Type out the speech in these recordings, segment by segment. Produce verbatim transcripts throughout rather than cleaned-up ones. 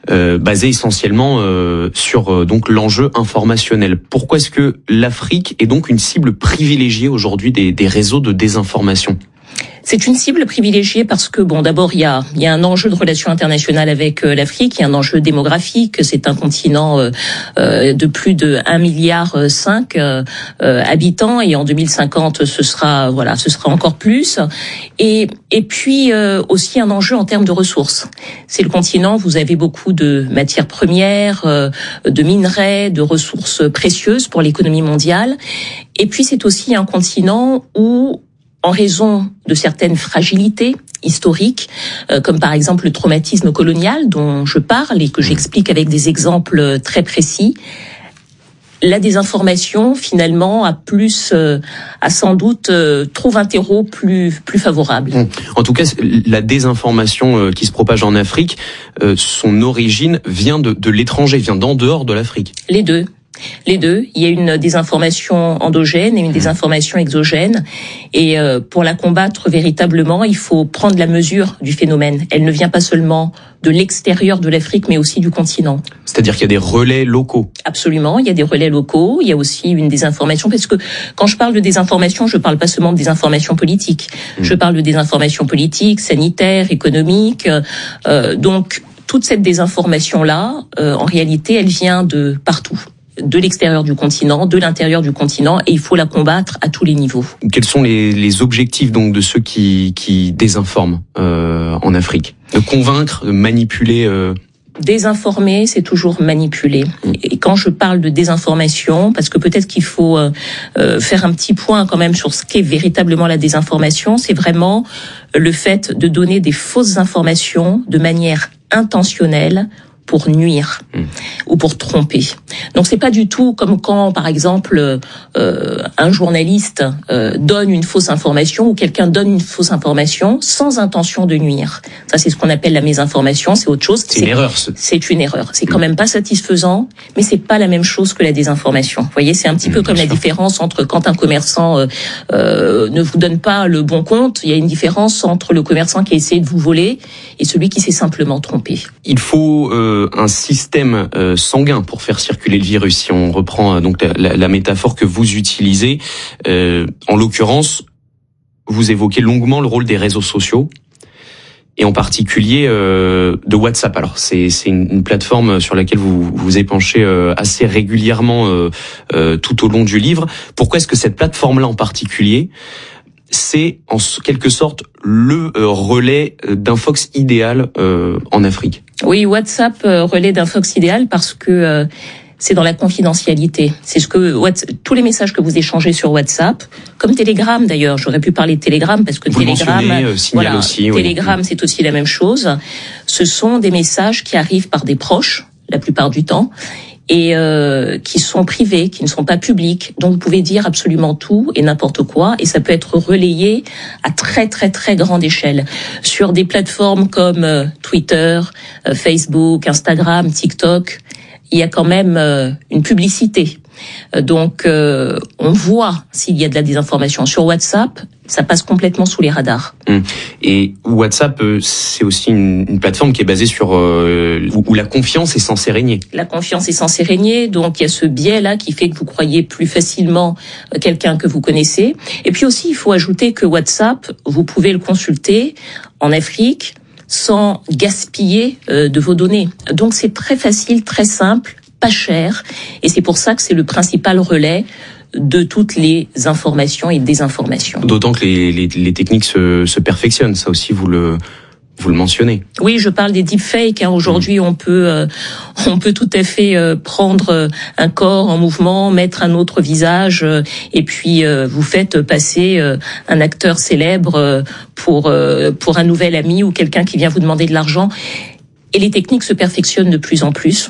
euh, basé essentiellement euh, sur euh, donc l'enjeu informationnel. Pourquoi est-ce que l'Afrique est donc une cible privilégiée aujourd'hui des, des réseaux de désinformation ? C'est une cible privilégiée parce que, bon, d'abord, il y a, il y a un enjeu de relations internationales avec euh, l'Afrique, il y a un enjeu démographique, c'est un continent euh, euh, de plus de un virgule cinq milliard euh, euh, habitants, et en deux mille cinquante, ce sera, voilà, ce sera encore plus. Et, et puis, euh, aussi un enjeu en termes de ressources. C'est le continent, vous avez beaucoup de matières premières, euh, de minerais, de ressources précieuses pour l'économie mondiale. Et puis, c'est aussi un continent où, en raison de certaines fragilités historiques, euh, comme par exemple le traumatisme colonial dont je parle et que j'explique avec des exemples très précis, la désinformation finalement a plus, euh, a sans doute euh, trouve un terreau plus plus favorable. En tout cas, la désinformation euh, qui se propage en Afrique, euh, son origine vient de, de l'étranger, vient d'en dehors de l'Afrique. Les deux. Les deux. Il y a une désinformation endogène et une désinformation exogène. Et euh, pour la combattre véritablement, il faut prendre la mesure du phénomène. Elle ne vient pas seulement de l'extérieur de l'Afrique, mais aussi du continent. C'est-à-dire qu'il y a des relais locaux. Absolument, il y a des relais locaux. Il y a aussi une désinformation, parce que quand je parle de désinformation, je parle pas seulement de désinformation politique. Mmh. Je parle de désinformation politique, sanitaire, économique. Euh, donc toute cette désinformation-là, euh, en réalité, elle vient de partout. De l'extérieur du continent, de l'intérieur du continent, et il faut la combattre à tous les niveaux. Quels sont les, les objectifs donc de ceux qui, qui désinforment euh, en Afrique ? De convaincre, de manipuler euh... Désinformer, c'est toujours manipuler. Et quand je parle de désinformation, parce que peut-être qu'il faut euh, faire un petit point quand même sur ce qu'est véritablement la désinformation, c'est vraiment le fait de donner des fausses informations de manière intentionnelle pour nuire mmh. ou pour tromper. Donc c'est pas du tout comme quand, par exemple, euh, un journaliste euh, donne une fausse information ou quelqu'un donne une fausse information sans intention de nuire. Ça, c'est ce qu'on appelle la mésinformation. C'est autre chose. C'est, c'est une erreur. Ce... C'est une erreur. C'est mmh. quand même pas satisfaisant, mais c'est pas la même chose que la désinformation. Vous voyez, c'est un petit mmh, peu comme la sûr. différence entre quand un commerçant euh, euh, ne vous donne pas le bon compte. Il y a une différence entre le commerçant qui a essayé de vous voler et celui qui s'est simplement trompé. Il faut euh... un système euh, sanguin pour faire circuler le virus. Si on reprend euh, donc la, la métaphore que vous utilisez, euh, en l'occurrence, vous évoquez longuement le rôle des réseaux sociaux et en particulier euh, de WhatsApp. Alors c'est, c'est une, une plateforme sur laquelle vous vous épanchez euh, assez régulièrement euh, euh, tout au long du livre. Pourquoi est-ce que cette plateforme-là en particulier, c'est en quelque sorte le euh, relais d'un Fox idéal euh, en Afrique? Oui, WhatsApp euh, relais d'un Fox idéal parce que euh, c'est dans la confidentialité. C'est ce que WhatsApp, tous les messages que vous échangez sur WhatsApp, comme Telegram d'ailleurs. J'aurais pu parler de Telegram parce que vous Telegram, euh, voilà, aussi, Telegram, oui. c'est aussi la même chose. Ce sont des messages qui arrivent par des proches la plupart du temps. Et euh, qui sont privés, qui ne sont pas publics. Donc vous pouvez dire absolument tout et n'importe quoi, et ça peut être relayé à très très très grande échelle sur des plateformes comme euh, Twitter, euh, Facebook, Instagram, TikTok. Il y a quand même euh, une publicité. Donc, euh, on voit s'il y a de la désinformation. Sur WhatsApp, ça passe complètement sous les radars. Et WhatsApp, c'est aussi une, une plateforme qui est basée sur euh, où, où la confiance est censée régner. La confiance est censée régner, donc il y a ce biais-là qui fait que vous croyez plus facilement quelqu'un que vous connaissez. Et puis aussi, il faut ajouter que WhatsApp, vous pouvez le consulter en Afrique sans gaspiller euh, de vos données. Donc c'est très facile, très simple, pas cher, et c'est pour ça que c'est le principal relais de toutes les informations et désinformations. D'autant que les, les, les techniques se, se perfectionnent, ça aussi vous le vous le mentionnez. Oui, je parle des deepfakes. Hein. Aujourd'hui, mmh. on peut euh, on peut tout à fait euh, prendre euh, un corps en mouvement, mettre un autre visage, euh, et puis euh, vous faites passer euh, un acteur célèbre euh, pour euh, pour un nouvel ami ou quelqu'un qui vient vous demander de l'argent. Et les techniques se perfectionnent de plus en plus.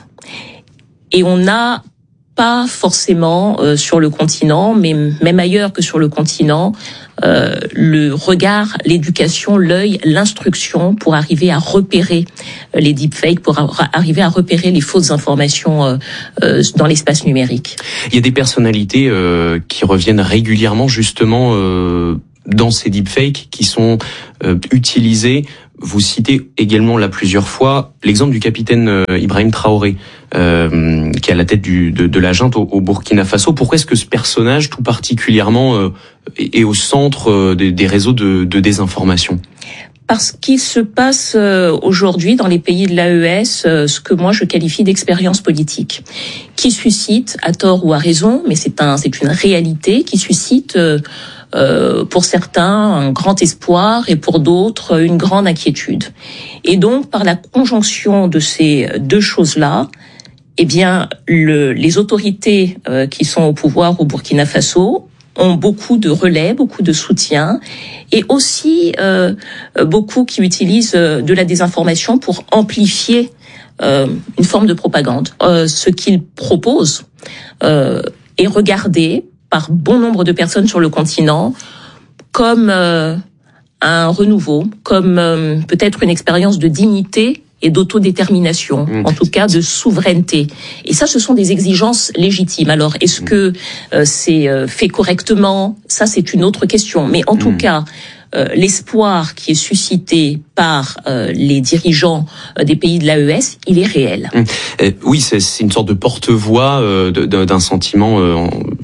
Et on n'a pas forcément euh, sur le continent, mais même ailleurs que sur le continent, euh, le regard, l'éducation, l'œil, l'instruction pour arriver à repérer les deepfakes, pour a- arriver à repérer les fausses informations euh, euh, dans l'espace numérique. Il y a des personnalités euh, qui reviennent régulièrement justement euh, dans ces deepfakes qui sont euh, utilisés Vous citez également là plusieurs fois l'exemple du capitaine euh, Ibrahim Traoré, euh, qui est à la tête du, de, de la junte au, au Burkina Faso. Pourquoi est-ce que ce personnage, tout particulièrement, euh, est, est au centre euh, des, des réseaux de, de désinformation ? Parce qu'il se passe euh, aujourd'hui dans les pays de l'A E S euh, ce que moi je qualifie d'expérience politique, qui suscite, à tort ou à raison, mais c'est un, c'est une réalité, qui suscite euh, euh, pour certains un grand espoir et pour d'autres une grande inquiétude. Et donc par la conjonction de ces deux choses-là, eh bien le, les autorités euh, qui sont au pouvoir au Burkina Faso ont beaucoup de relais, beaucoup de soutien, et aussi euh, beaucoup qui utilisent de la désinformation pour amplifier euh, une forme de propagande. Euh, ce qu'ils proposent euh, est regardé par bon nombre de personnes sur le continent comme euh, un renouveau, comme euh, peut-être une expérience de dignité et d'autodétermination, mmh. en tout cas de souveraineté. Et ça, ce sont des exigences légitimes. Alors, est-ce que euh, c'est euh, fait correctement ? Ça, c'est une autre question. Mais en mmh. tout cas, euh, l'espoir qui est suscité par euh, les dirigeants euh, des pays de l'A E S, il est réel. Mmh. Euh, oui, c'est, c'est une sorte de porte-voix euh, de, de, d'un sentiment euh,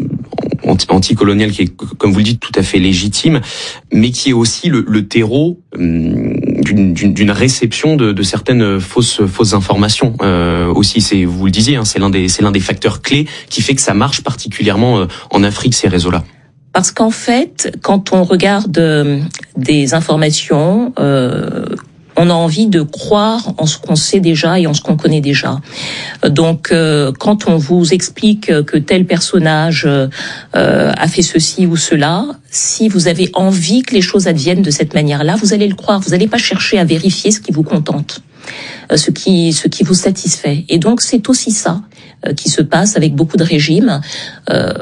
en anticolonial qui est, comme vous le dites, tout à fait légitime, mais qui est aussi le, le terreau hum, d'une, d'une, d'une réception de, de certaines fausses, fausses informations. Euh, aussi, c'est, vous le disiez, hein, c'est l'un des, c'est l'un des facteurs clés qui fait que ça marche particulièrement euh, en Afrique, ces réseaux-là. Parce qu'en fait, quand on regarde euh, des informations, euh, on a envie de croire en ce qu'on sait déjà et en ce qu'on connaît déjà. Donc, euh, quand on vous explique que tel personnage euh, a fait ceci ou cela, si vous avez envie que les choses adviennent de cette manière-là, vous allez le croire. Vous n'allez pas chercher à vérifier ce qui vous contente, euh, ce qui ce qui vous satisfait. Et donc, c'est aussi ça euh, qui se passe avec beaucoup de régimes. Euh,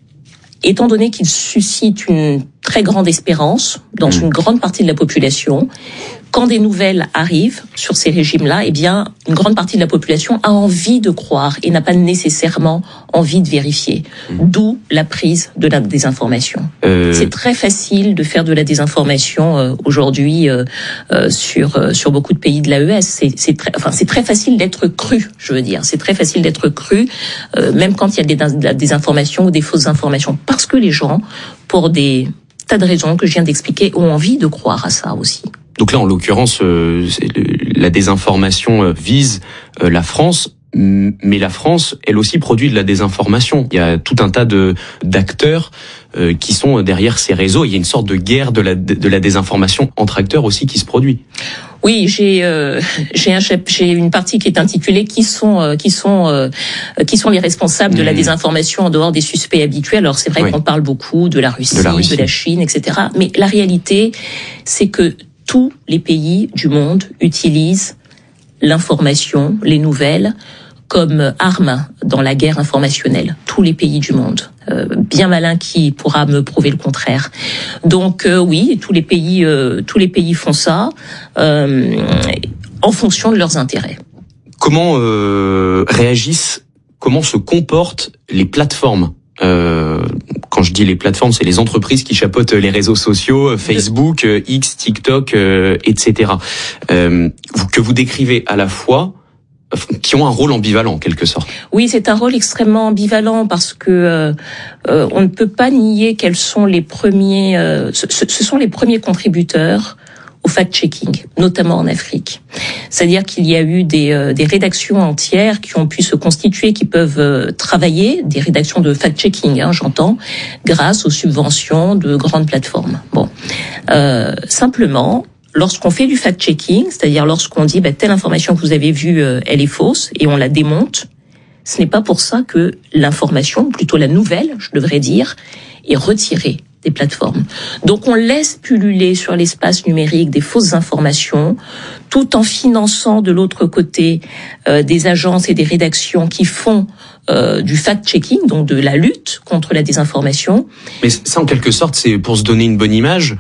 étant donné qu'ils suscitent une très grande espérance dans mmh. une grande partie de la population, quand des nouvelles arrivent sur ces régimes-là, eh bien, une grande partie de la population a envie de croire et n'a pas nécessairement envie de vérifier. Mmh. D'où la prise de la désinformation. Euh... C'est très facile de faire de la désinformation euh, aujourd'hui euh, euh, sur euh, sur beaucoup de pays de l'A E S. C'est, c'est très, enfin, c'est très facile d'être cru, je veux dire. C'est très facile d'être cru, euh, même quand il y a des, de la désinformation ou des fausses informations, parce que les gens, pour des tas de raisons que je viens d'expliquer, ont envie de croire à ça aussi. Donc là, en l'occurrence, euh, la désinformation euh, vise euh, la France, mais la France, elle aussi, produit de la désinformation. Il y a tout un tas de d'acteurs euh, qui sont derrière ces réseaux. Il y a une sorte de guerre de la de la désinformation entre acteurs aussi qui se produit. Oui, j'ai euh, j'ai un j'ai une partie qui est intitulée qui sont euh, qui sont euh, qui sont les responsables mmh. de la désinformation en dehors des suspects habituels. Alors c'est vrai oui. qu'on parle beaucoup de la Russie, de la, Russie. de la Chine, et cetera. Mais la réalité, c'est que tous les pays du monde utilisent l'information, les nouvelles, comme arme dans la guerre informationnelle. Tous les pays du monde. Euh, bien malin qui pourra me prouver le contraire. Donc euh, oui, tous les pays, euh, tous les pays font ça euh, en fonction de leurs intérêts. Comment euh, réagissent, comment se comportent les plateformes ? Euh, quand je dis les plateformes, c'est les entreprises qui chapeautent les réseaux sociaux, Facebook, X, TikTok, euh, et cetera. Euh, que vous décrivez à la fois, qui ont un rôle ambivalent en quelque sorte. Oui, c'est un rôle extrêmement ambivalent parce que euh, euh, on ne peut pas nier quels sont les premiers. Euh, ce, ce sont les premiers contributeurs au fact-checking, notamment en Afrique. C'est-à-dire qu'il y a eu des, euh, des rédactions entières qui ont pu se constituer, qui peuvent euh, travailler, des rédactions de fact-checking, hein, j'entends, grâce aux subventions de grandes plateformes. Bon, euh, simplement, lorsqu'on fait du fact-checking, c'est-à-dire lorsqu'on dit bah, telle information que vous avez vue, euh, elle est fausse, et on la démonte, ce n'est pas pour ça que l'information, plutôt la nouvelle, je devrais dire, est retirée des plateformes. Donc on laisse pulluler sur l'espace numérique des fausses informations, tout en finançant de l'autre côté euh, des agences et des rédactions qui font euh, du fact-checking, donc de la lutte contre la désinformation. Mais ça, en quelque sorte, c'est pour se donner une bonne image,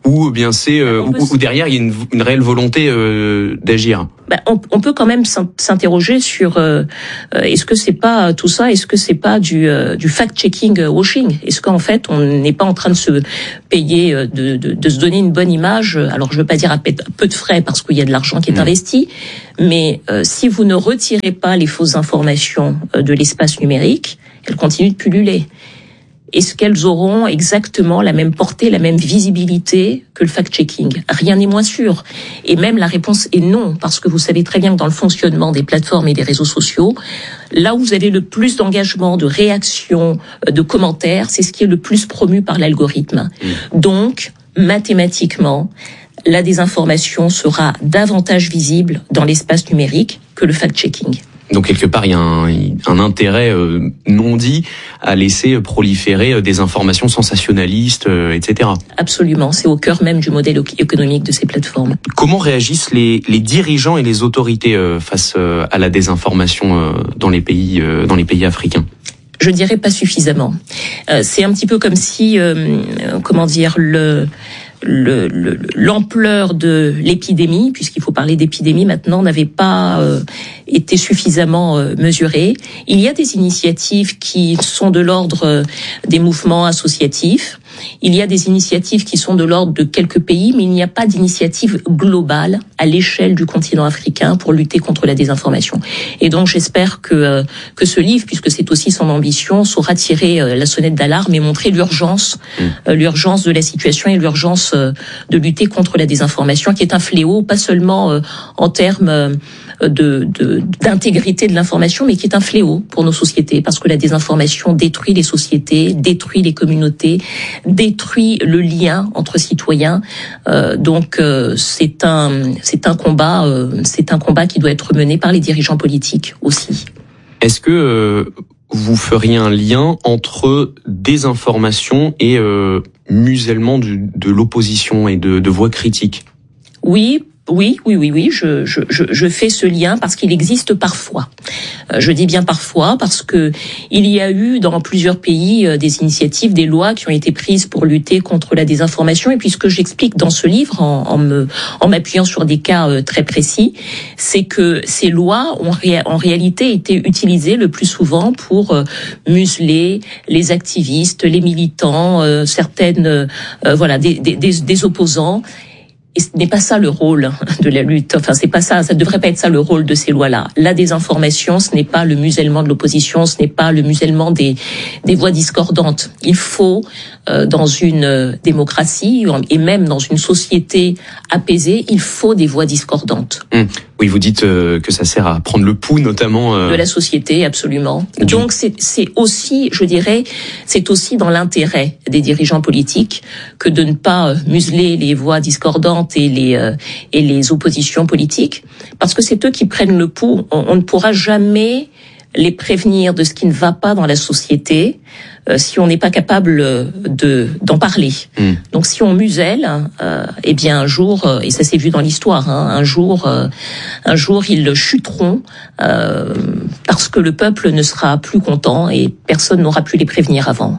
ou bien c'est euh, ou, ou derrière il y a une, une réelle volonté euh, d'agir? Ben, on, on peut quand même s'interroger sur euh, est-ce que c'est pas tout ça, est-ce que c'est pas du, euh, du fact-checking washing? Est-ce qu'en fait on n'est pas en train de se payer, de, de, de se donner une bonne image? Alors je veux pas dire à peu de frais parce qu'il y a de l'argent qui est mmh. investi, mais euh, si vous ne retirez pas les fausses informations de l'espace numérique, elles continuent de pulluler. Est-ce qu'elles auront exactement la même portée, la même visibilité que le fact-checking? Rien n'est moins sûr. Et même la réponse est non, parce que vous savez très bien que dans le fonctionnement des plateformes et des réseaux sociaux, là où vous avez le plus d'engagement, de réactions, de commentaires, c'est ce qui est le plus promu par l'algorithme. Mmh. Donc, mathématiquement, la désinformation sera davantage visible dans l'espace numérique que le fact-checking. Donc quelque part, il y a un, un intérêt euh, non dit à laisser proliférer des informations sensationnalistes, euh, et cetera. Absolument, c'est au cœur même du modèle économique de ces plateformes. Comment réagissent les, les dirigeants et les autorités euh, face euh, à la désinformation euh, dans les pays, euh, dans les pays africains? Je dirais pas suffisamment. Euh, c'est un petit peu comme si, euh, comment dire, le Le, le, l'ampleur de l'épidémie, puisqu'il faut parler d'épidémie maintenant, n'avait pas euh, été suffisamment euh, mesurée. Il y a des initiatives qui sont de l'ordre euh, des mouvements associatifs. Il y a des initiatives qui sont de l'ordre de quelques pays, mais il n'y a pas d'initiative globale à l'échelle du continent africain pour lutter contre la désinformation. Et donc j'espère que euh, que ce livre, puisque c'est aussi son ambition, saura tirer euh, la sonnette d'alarme et montrer l'urgence, mmh. euh, l'urgence de la situation et l'urgence euh, de lutter contre la désinformation, qui est un fléau, pas seulement euh, en termes euh, de, de d'intégrité de l'information, mais qui est un fléau pour nos sociétés, parce que la désinformation détruit les sociétés, détruit les communautés, détruit le lien entre citoyens. Euh, donc euh, c'est un c'est un combat euh, c'est un combat qui doit être mené par les dirigeants politiques aussi. Est-ce que euh, vous feriez un lien entre désinformation et euh, musellement du, de l'opposition et de, de voix critiques? Oui. Oui, oui, oui, oui, je, je, je fais ce lien parce qu'il existe parfois. Je dis bien parfois parce que il y a eu dans plusieurs pays des initiatives, des lois qui ont été prises pour lutter contre la désinformation. Et puis ce que j'explique dans ce livre, en, en me, en m'appuyant sur des cas très précis, c'est que ces lois ont ré, en réalité été utilisées le plus souvent pour museler les activistes, les militants, euh, certaines, euh, voilà, des, des, des, des opposants. Et ce n'est pas ça le rôle de la lutte. Enfin, c'est pas ça. Ça ne devrait pas être ça le rôle de ces lois-là. La désinformation, ce n'est pas le musellement de l'opposition, ce n'est pas le musellement des des voix discordantes. Il faut, euh, dans une démocratie et même dans une société apaisée, il faut des voix discordantes. Mmh. Oui, vous dites euh, que ça sert à prendre le pouls, notamment euh... de la société, absolument. Du... Donc c'est c'est aussi, je dirais, c'est aussi dans l'intérêt des dirigeants politiques que de ne pas museler les voix discordantes et les euh, et les oppositions politiques, parce que c'est eux qui prennent le pouls. On, on ne pourra jamais les prévenir de ce qui ne va pas dans la société euh, si on n'est pas capable de d'en parler. Mmh. Donc si on muselle, euh, eh bien un jour, euh, et ça s'est vu dans l'histoire, hein, un jour, euh, un jour ils chuteront euh, parce que le peuple ne sera plus content et personne n'aura pu les prévenir avant.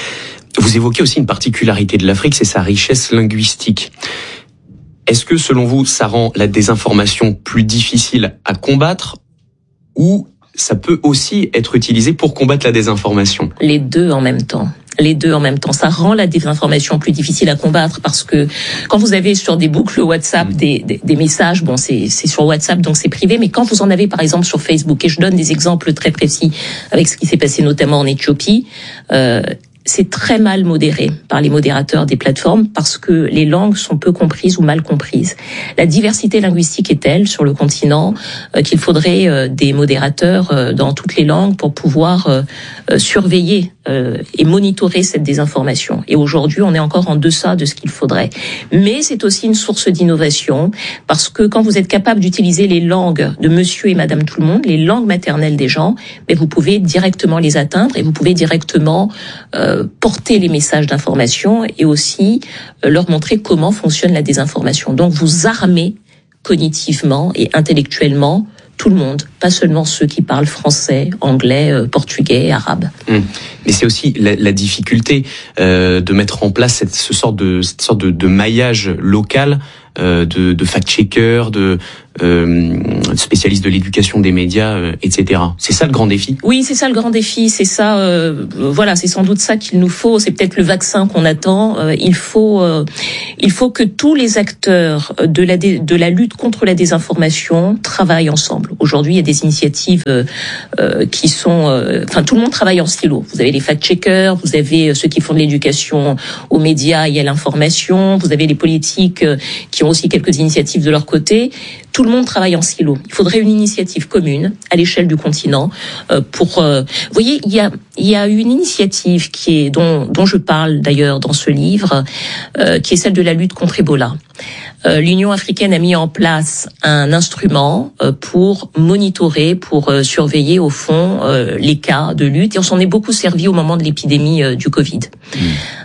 Vous évoquez aussi une particularité de l'Afrique, c'est sa richesse linguistique. Est-ce que, selon vous, ça rend la désinformation plus difficile à combattre ou ça peut aussi être utilisé pour combattre la désinformation? Les deux en même temps. Les deux en même temps. Ça rend la désinformation plus difficile à combattre parce que quand vous avez sur des boucles WhatsApp mmh. des, des, des messages, bon, c'est, c'est sur WhatsApp, donc c'est privé, mais quand vous en avez par exemple sur Facebook, et je donne des exemples très précis avec ce qui s'est passé notamment en Éthiopie, euh, c'est très mal modéré par les modérateurs des plateformes parce que les langues sont peu comprises ou mal comprises. La diversité linguistique est telle sur le continent euh, qu'il faudrait euh, des modérateurs euh, dans toutes les langues pour pouvoir euh, euh, surveiller euh, et monitorer cette désinformation. Et aujourd'hui, on est encore en deçà de ce qu'il faudrait. Mais c'est aussi une source d'innovation parce que quand vous êtes capable d'utiliser les langues de monsieur et madame tout le monde, les langues maternelles des gens, mais vous pouvez directement les atteindre et vous pouvez directement euh, porter les messages d'information et aussi euh, leur montrer comment fonctionne la désinformation. Donc vous armez cognitivement et intellectuellement tout le monde, pas seulement ceux qui parlent français, anglais, euh, portugais, arabe. Mmh. Mais c'est aussi la, la difficulté euh, de mettre en place cette, ce sorte de, cette sorte de, de maillage local, euh, de, de fact-checkers, de euh, spécialistes de l'éducation des médias, euh, et cetera. C'est ça le grand défi. Oui, c'est ça le grand défi. C'est ça. Euh, voilà, c'est sans doute ça qu'il nous faut. C'est peut-être le vaccin qu'on attend. Euh, il faut, euh, il faut que tous les acteurs de la dé, de la lutte contre la désinformation travaillent ensemble. Aujourd'hui, il y a des initiatives euh, euh, qui sont, euh, enfin, tout le monde travaille en silo. Vous avez les fact-checkers, vous avez ceux qui font de l'éducation aux médias et à l'information, vous avez les politiques euh, qui ont aussi quelques initiatives de leur côté. Tout le monde travaille en silo. Il faudrait une initiative commune à l'échelle du continent euh, pour. Euh, vous voyez, il y a il y a une initiative qui est dont dont je parle d'ailleurs dans ce livre, euh, qui est celle de la lutte contre Ebola. Euh, L'Union africaine a mis en place un instrument euh, pour monitorer, pour euh, surveiller au fond euh, les cas de lutte, et on s'en est beaucoup servi au moment de l'épidémie euh, du Covid. Mmh.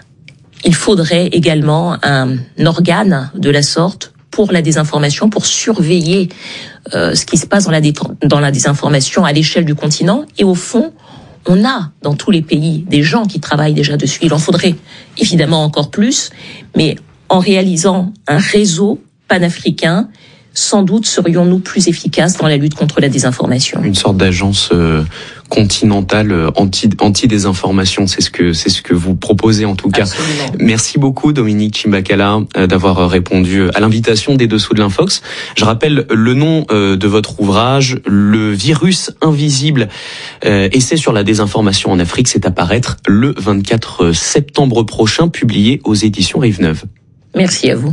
Il faudrait également un organe de la sorte pour la désinformation, pour surveiller euh, ce qui se passe dans la, dé- dans la désinformation à l'échelle du continent. Et au fond, on a dans tous les pays des gens qui travaillent déjà dessus. Il en faudrait évidemment encore plus, mais en réalisant un réseau panafricain, sans doute serions-nous plus efficaces dans la lutte contre la désinformation. Une sorte d'agence euh, continentale euh, anti anti-désinformation, c'est ce que c'est ce que vous proposez en tout cas. Absolument. Merci beaucoup Dominique Chimbakala euh, d'avoir répondu à l'invitation des Dessous de l'Infox. Je rappelle le nom euh, de votre ouvrage, Le virus invisible, euh, essai sur la désinformation en Afrique, c'est à paraître le vingt-quatre septembre prochain, publié aux éditions Rive-Neuve. Merci à vous.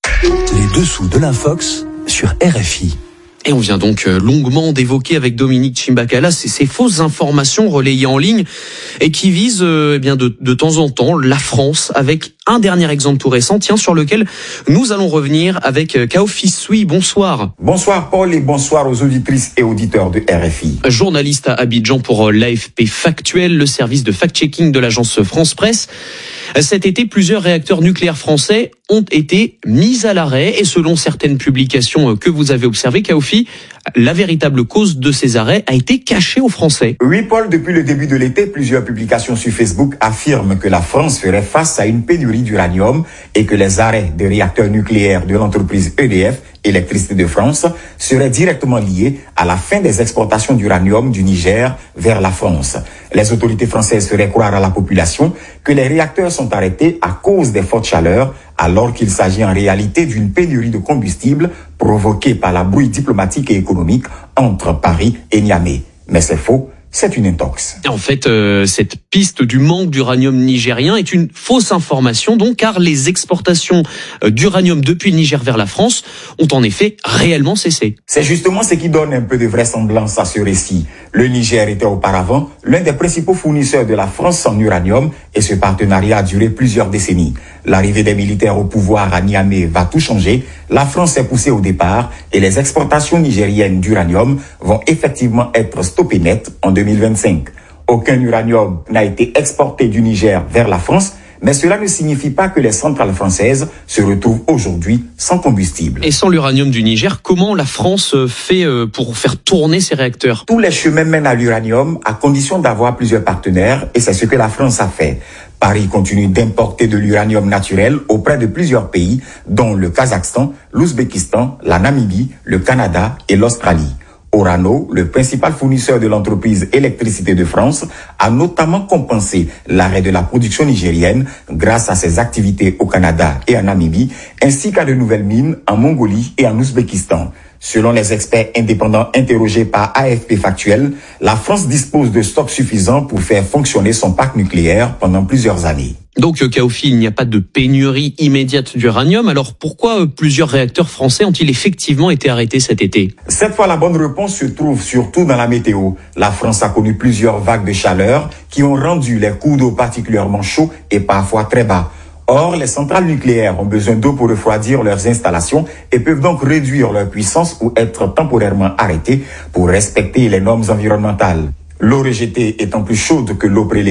Les Dessous de l'Infox sur R F I. Et on vient donc longuement d'évoquer avec Dominique Chimbakala ces, ces fausses informations relayées en ligne et qui visent euh, eh bien de, de temps en temps la France, avec un dernier exemple tout récent, tiens, sur lequel nous allons revenir avec Kaofi Sui. Bonsoir. Bonsoir Paul et bonsoir aux auditrices et auditeurs de R F I. Journaliste à Abidjan pour l'A F P Factuel, le service de fact-checking de l'agence France Presse. Cet été, plusieurs réacteurs nucléaires français ont été mis à l'arrêt et selon certaines publications que vous avez observées, Kaofi, la véritable cause de ces arrêts a été cachée aux Français. Oui Paul, depuis le début de l'été, plusieurs publications sur Facebook affirment que la France ferait face à une pénurie d'uranium et que les arrêts des réacteurs nucléaires de l'entreprise E D F, Électricité de France, seraient directement liés à la fin des exportations d'uranium du Niger vers la France. Les autorités françaises feraient croire à la population que les réacteurs sont arrêtés à cause des fortes chaleurs, alors qu'il s'agit en réalité d'une pénurie de combustible provoquée par la brouille diplomatique et économique entre Paris et Niamey. Mais c'est faux. C'est une intox. En fait, euh, cette piste du manque d'uranium nigérien est une fausse information, donc, car les exportations euh, d'uranium depuis le Niger vers la France ont en effet réellement cessé. C'est justement ce qui donne un peu de vraisemblance à ce récit. Le Niger était auparavant l'un des principaux fournisseurs de la France en uranium et ce partenariat a duré plusieurs décennies. L'arrivée des militaires au pouvoir à Niamey va tout changer. La France est poussée au départ et les exportations nigériennes d'uranium vont effectivement être stoppées net en deux mille vingt-cinq. Aucun uranium n'a été exporté du Niger vers la France, mais cela ne signifie pas que les centrales françaises se retrouvent aujourd'hui sans combustible. Et sans l'uranium du Niger, comment la France fait pour faire tourner ses réacteurs? Tous les chemins mènent à l'uranium à condition d'avoir plusieurs partenaires et c'est ce que la France a fait. Paris continue d'importer de l'uranium naturel auprès de plusieurs pays, dont le Kazakhstan, l'Ouzbékistan, la Namibie, le Canada et l'Australie. Orano, le principal fournisseur de l'entreprise Électricité de France, a notamment compensé l'arrêt de la production nigérienne grâce à ses activités au Canada et en Namibie, ainsi qu'à de nouvelles mines en Mongolie et en Ouzbékistan. Selon les experts indépendants interrogés par A F P Factuel, la France dispose de stocks suffisants pour faire fonctionner son parc nucléaire pendant plusieurs années. Donc, Kaofi, il n'y a pas de pénurie immédiate d'uranium. Alors, pourquoi plusieurs réacteurs français ont-ils effectivement été arrêtés cet été? Cette fois, la bonne réponse se trouve surtout dans la météo. La France a connu plusieurs vagues de chaleur qui ont rendu les cours d'eau particulièrement chauds et parfois très bas. Or, les centrales nucléaires ont besoin d'eau pour refroidir leurs installations et peuvent donc réduire leur puissance ou être temporairement arrêtées pour respecter les normes environnementales. L'eau rejetée étant plus chaude que l'eau prélevée,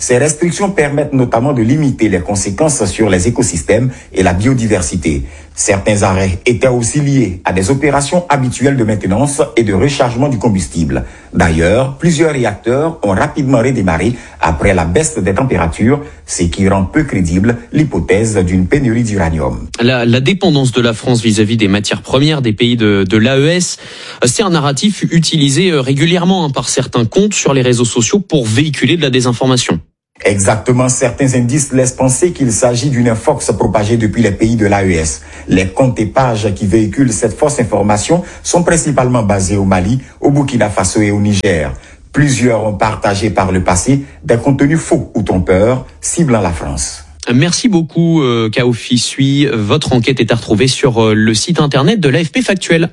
Ces restrictions permettent notamment de limiter les conséquences sur les écosystèmes et la biodiversité. Certains arrêts étaient aussi liés à des opérations habituelles de maintenance et de rechargement du combustible. D'ailleurs, plusieurs réacteurs ont rapidement redémarré après la baisse des températures, ce qui rend peu crédible l'hypothèse d'une pénurie d'uranium. La, la dépendance de la France vis-à-vis des matières premières des pays de, de l'A E S, c'est un narratif utilisé régulièrement hein, par certains comptes sur les réseaux sociaux pour véhiculer de la désinformation. Exactement, certains indices laissent penser qu'il s'agit d'une infox propagée depuis les pays de l'A E S. Les comptes et pages qui véhiculent cette fausse information sont principalement basés au Mali, au Burkina Faso et au Niger. Plusieurs ont partagé par le passé des contenus faux ou trompeurs ciblant la France. Merci beaucoup, euh, Kaofi Sui. Votre enquête est à retrouver sur euh, le site internet de l'A F P Factuel.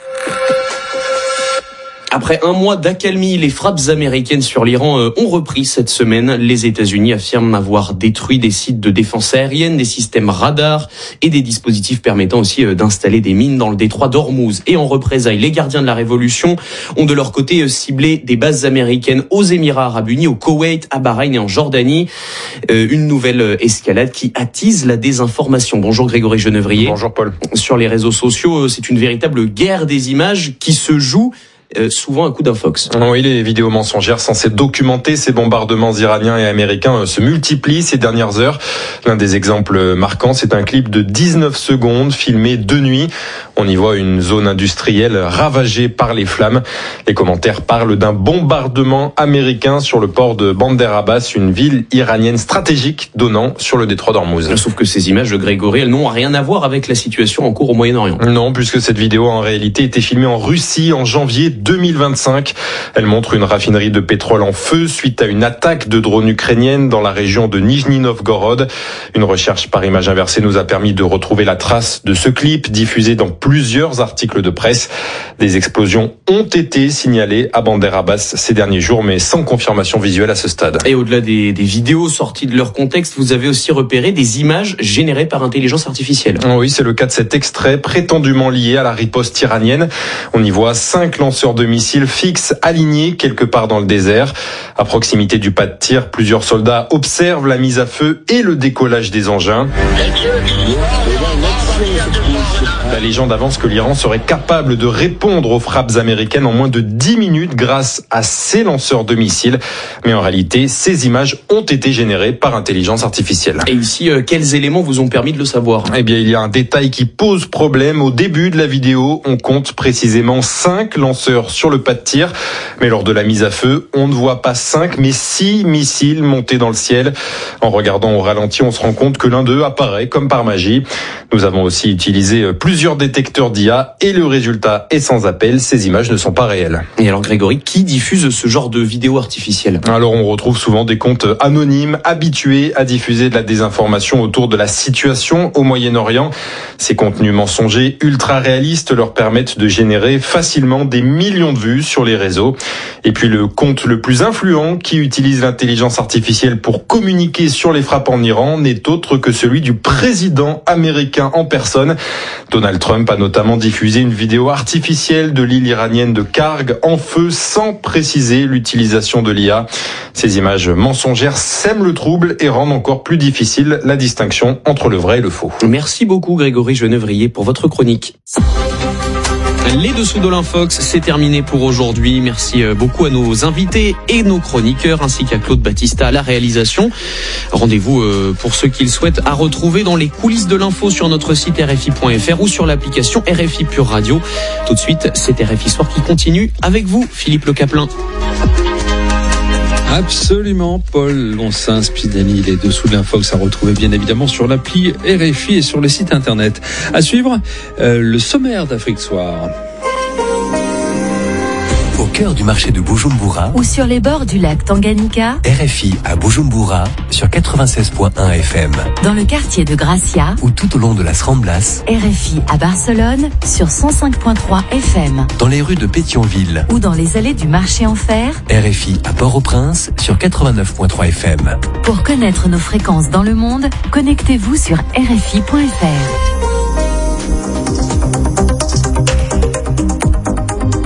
Après un mois d'accalmie, les frappes américaines sur l'Iran ont repris cette semaine. Les États-Unis affirment avoir détruit des sites de défense aérienne, des systèmes radars et des dispositifs permettant aussi d'installer des mines dans le détroit d'Ormuz. Et en représailles, les gardiens de la révolution ont de leur côté ciblé des bases américaines aux Émirats arabes unis, au Koweït, à Bahreïn et en Jordanie. Une nouvelle escalade qui attise la désinformation. Bonjour Grégory Genevrier. Bonjour Paul. Sur les réseaux sociaux, c'est une véritable guerre des images qui se joue Euh, souvent un coup d'infox. Oui, les vidéos mensongères censées documenter ces bombardements iraniens et américains se multiplient ces dernières heures. L'un des exemples marquants, c'est un clip de dix-neuf secondes filmé de nuit. On y voit une zone industrielle ravagée par les flammes. Les commentaires parlent d'un bombardement américain sur le port de Bandar Abbas, une ville iranienne stratégique donnant sur le détroit d'Ormuz. Sauf que ces images de Grégory, elles n'ont rien à voir avec la situation en cours au Moyen-Orient. Non, puisque cette vidéo a en réalité été filmée en Russie en janvier deux mille vingt-cinq. Elle montre une raffinerie de pétrole en feu suite à une attaque de drones ukrainiennes dans la région de Nijni Novgorod. Une recherche par image inversée nous a permis de retrouver la trace de ce clip diffusé dans plusieurs articles de presse. Des explosions ont été signalées à Bandar Abbas ces derniers jours, mais sans confirmation visuelle à ce stade. Et au-delà des, des vidéos sorties de leur contexte, vous avez aussi repéré des images générées par intelligence artificielle. Oui, c'est le cas de cet extrait prétendument lié à la riposte iranienne. On y voit cinq lanceurs de missiles fixes alignés quelque part dans le désert. À proximité du pas de tir, plusieurs soldats observent la mise à feu et le décollage des engins. La légende avance que l'Iran serait capable de répondre aux frappes américaines en moins de dix minutes grâce à ces lanceurs de missiles. Mais en réalité, ces images ont été générées par intelligence artificielle. Et ici, euh, quels éléments vous ont permis de le savoir ? Eh bien, il y a un détail qui pose problème. Au début de la vidéo, on compte précisément cinq lanceurs sur le pas de tir. Mais lors de la mise à feu, on ne voit pas cinq, mais six missiles montés dans le ciel. En regardant au ralenti, on se rend compte que l'un d'eux apparaît comme par magie. Nous avons aussi utilisé plusieurs détecteurs d'I A et le résultat est sans appel. Ces images ne sont pas réelles. Et alors Grégory, qui diffuse ce genre de vidéos artificielles ? Alors on retrouve souvent des comptes anonymes habitués à diffuser de la désinformation autour de la situation au Moyen-Orient. Ces contenus mensongers ultra réalistes leur permettent de générer facilement des millions de vues sur les réseaux. Et puis le compte le plus influent qui utilise l'intelligence artificielle pour communiquer sur les frappes en Iran n'est autre que celui du président américain en personne. Donald Trump a notamment diffusé une vidéo artificielle de l'île iranienne de Karg en feu sans préciser l'utilisation de l'I A. Ces images mensongères sèment le trouble et rendent encore plus difficile la distinction entre le vrai et le faux. Merci beaucoup Grégory Genevrier pour votre chronique. Les dessous de l'Infox, c'est terminé pour aujourd'hui. Merci beaucoup à nos invités et nos chroniqueurs, ainsi qu'à Claude Battista à la réalisation. Rendez-vous pour ceux qui le souhaitent à retrouver dans les coulisses de l'info sur notre site R F I point F R ou sur l'application R F I Pure Radio. Tout de suite, c'est R F I Soir qui continue avec vous, Philippe Le Caplin. Absolument, Paul Lonssin, Spinelli, les dessous de l'Infox à retrouver bien évidemment sur l'appli R F I et sur le site internet. À suivre, euh, le sommaire d'Afrique Soir. Au cœur du marché de Bujumbura ou sur les bords du lac Tanganyika, R F I à Bujumbura sur quatre-vingt-seize point un F M. Dans le quartier de Gracia ou tout au long de las Ramblas, R F I à Barcelone sur cent cinq point trois F M. Dans les rues de Pétionville ou dans les allées du marché en fer, R F I à Port-au-Prince sur quatre-vingt-neuf point trois F M. Pour connaître nos fréquences dans le monde, connectez-vous sur R F I point F R.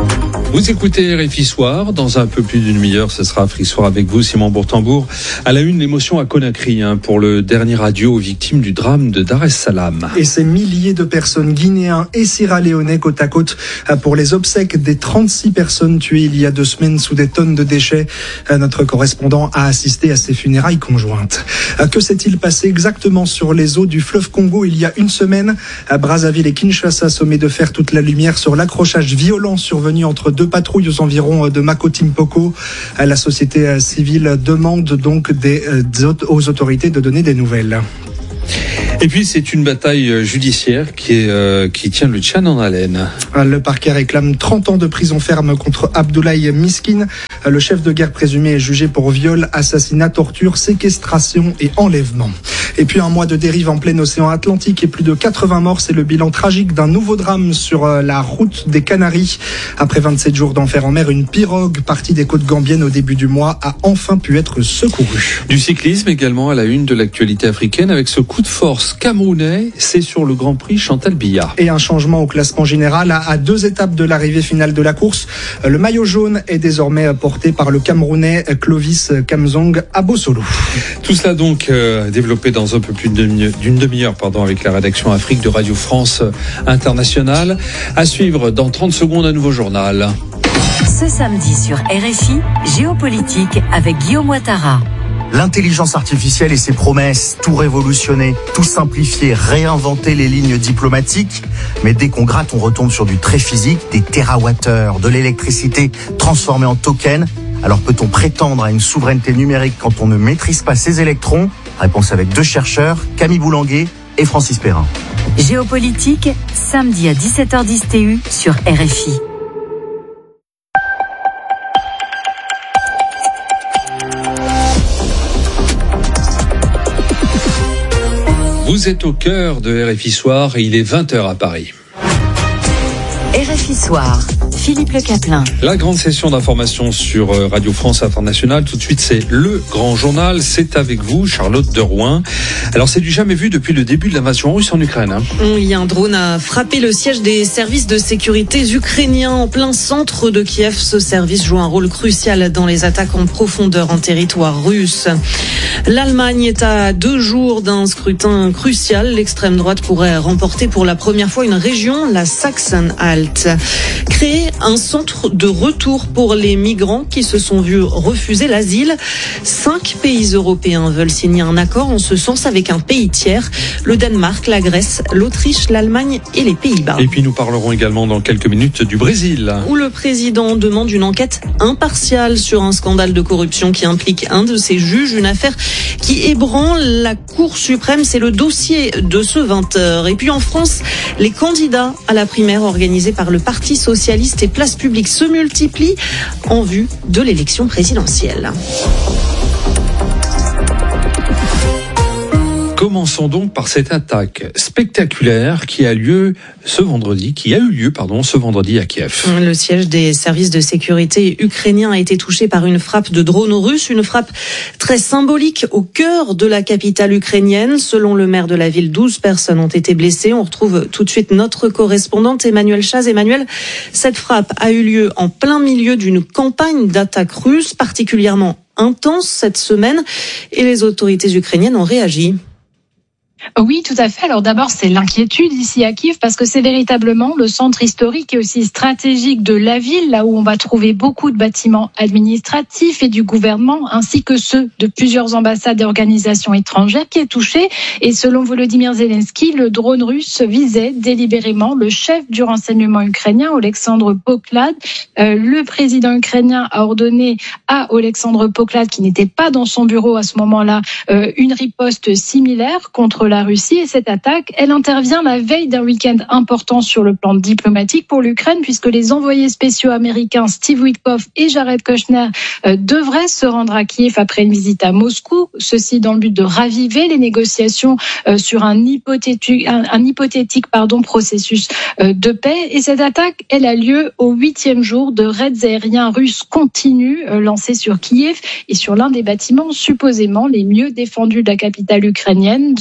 Vous écoutez R F I Soir. Dans un peu plus d'une demi-heure, ce sera Afrique Soir avec vous, Simon Bourtambour. À la une, l'émotion à Conakry hein, pour le dernier adieu aux victimes du drame de Dar es Salaam. Et ces milliers de personnes guinéens et sierra-léonais côte à côte pour les obsèques des trente-six personnes tuées il y a deux semaines sous des tonnes de déchets. Notre correspondant a assisté à ces funérailles conjointes. Que s'est-il passé exactement sur les eaux du fleuve Congo il y a une semaine? À Brazzaville et Kinshasa sommet de faire toute la lumière sur l'accrochage violent survenu entre deux patrouilles aux environs de Makoti-Mpoko. La société civile demande donc des, aux autorités de donner des nouvelles. Et puis c'est une bataille judiciaire qui, est, euh, qui tient le Tchad en haleine. Le parquet réclame trente ans de prison ferme contre Abdoulaye Miskin. Le chef de guerre présumé est jugé pour viol, assassinat, torture, séquestration et enlèvement. Et puis un mois de dérive en plein océan Atlantique et plus de quatre-vingts morts, c'est le bilan tragique d'un nouveau drame sur la route des Canaries. Après vingt-sept jours d'enfer en mer, une pirogue partie des côtes gambiennes au début du mois a enfin pu être secourue. Du cyclisme également à la une de l'actualité africaine avec ce coup de force camerounais, c'est sur le Grand Prix Chantal Biya. Et un changement au classement général à deux étapes de l'arrivée finale de la course. Le maillot jaune est désormais porté par le Camerounais Clovis Kamzong Abosolo. Tout cela donc euh, développé dans un peu plus d'une demi-heure pardon, avec la rédaction Afrique de Radio France Internationale. À suivre dans trente secondes un nouveau journal. Ce samedi sur R F I, Géopolitique avec Guillaume Ouattara. L'intelligence artificielle et ses promesses, tout révolutionner, tout simplifier, réinventer les lignes diplomatiques. Mais dès qu'on gratte, on retombe sur du très physique, des térawattheures, de l'électricité transformée en token. Alors peut-on prétendre à une souveraineté numérique quand on ne maîtrise pas ses électrons? Réponse avec deux chercheurs, Camille Boulanguet et Francis Perrin. Géopolitique, samedi à dix-sept heures dix T U sur R F I. Vous êtes au cœur de R F I Soir et il est vingt heures à Paris. R F I Soir, Philippe Le Caplin. La grande session d'information sur Radio France Internationale. Tout de suite, c'est le grand journal. C'est avec vous, Charlotte Derouin. Alors, c'est du jamais vu depuis le début de l'invasion russe en Ukraine. Hein. Il y a un drone a frappé le siège des services de sécurité ukrainiens en plein centre de Kiev. Ce service joue un rôle crucial dans les attaques en profondeur en territoire russe. L'Allemagne est à deux jours d'un scrutin crucial. L'extrême droite pourrait remporter pour la première fois une région, la Sachsen-Anhalt. Créer un centre de retour pour les migrants qui se sont vus refuser l'asile. Cinq pays européens veulent signer un accord en ce sens avec un pays tiers. Le Danemark, la Grèce, l'Autriche, l'Allemagne et les Pays-Bas. Et puis nous parlerons également dans quelques minutes du Brésil. Où le président demande une enquête impartiale sur un scandale de corruption qui implique un de ses juges. Une affaire qui ébranle la Cour suprême. C'est le dossier de ce vingt heures. Et puis en France, les candidats à la primaire organisée par le Parti socialiste et Place publique se multiplient en vue de l'élection présidentielle. Commençons donc par cette attaque spectaculaire qui a lieu ce vendredi, qui a eu lieu, pardon, ce vendredi à Kiev. Le siège des services de sécurité ukrainiens a été touché par une frappe de drone russe, une frappe très symbolique au cœur de la capitale ukrainienne. Selon le maire de la ville, douze personnes ont été blessées. On retrouve tout de suite notre correspondante Emmanuel Chaz. Emmanuel, cette frappe a eu lieu en plein milieu d'une campagne d'attaque russe particulièrement intense cette semaine et les autorités ukrainiennes ont réagi. Oui, tout à fait. Alors d'abord, c'est l'inquiétude ici à Kiev parce que c'est véritablement le centre historique et aussi stratégique de la ville, là où on va trouver beaucoup de bâtiments administratifs et du gouvernement, ainsi que ceux de plusieurs ambassades et organisations étrangères qui est touché. Et selon Volodymyr Zelensky, le drone russe visait délibérément le chef du renseignement ukrainien, Oleksandr Poklad. Euh, le président ukrainien a ordonné à Oleksandr Poklad, qui n'était pas dans son bureau à ce moment-là, euh, une riposte similaire contre la Russie. Et cette attaque, elle intervient la veille d'un week-end important sur le plan diplomatique pour l'Ukraine, puisque les envoyés spéciaux américains Steve Witkoff et Jared Kushner euh, devraient se rendre à Kiev après une visite à Moscou. Ceci dans le but de raviver les négociations euh, sur un hypothétique, un, un hypothétique pardon, processus euh, de paix. Et cette attaque, elle a lieu au huitième jour de raids aériens russes continus euh, lancés sur Kiev et sur l'un des bâtiments supposément les mieux défendus de la capitale ukrainienne. Sauf que depuis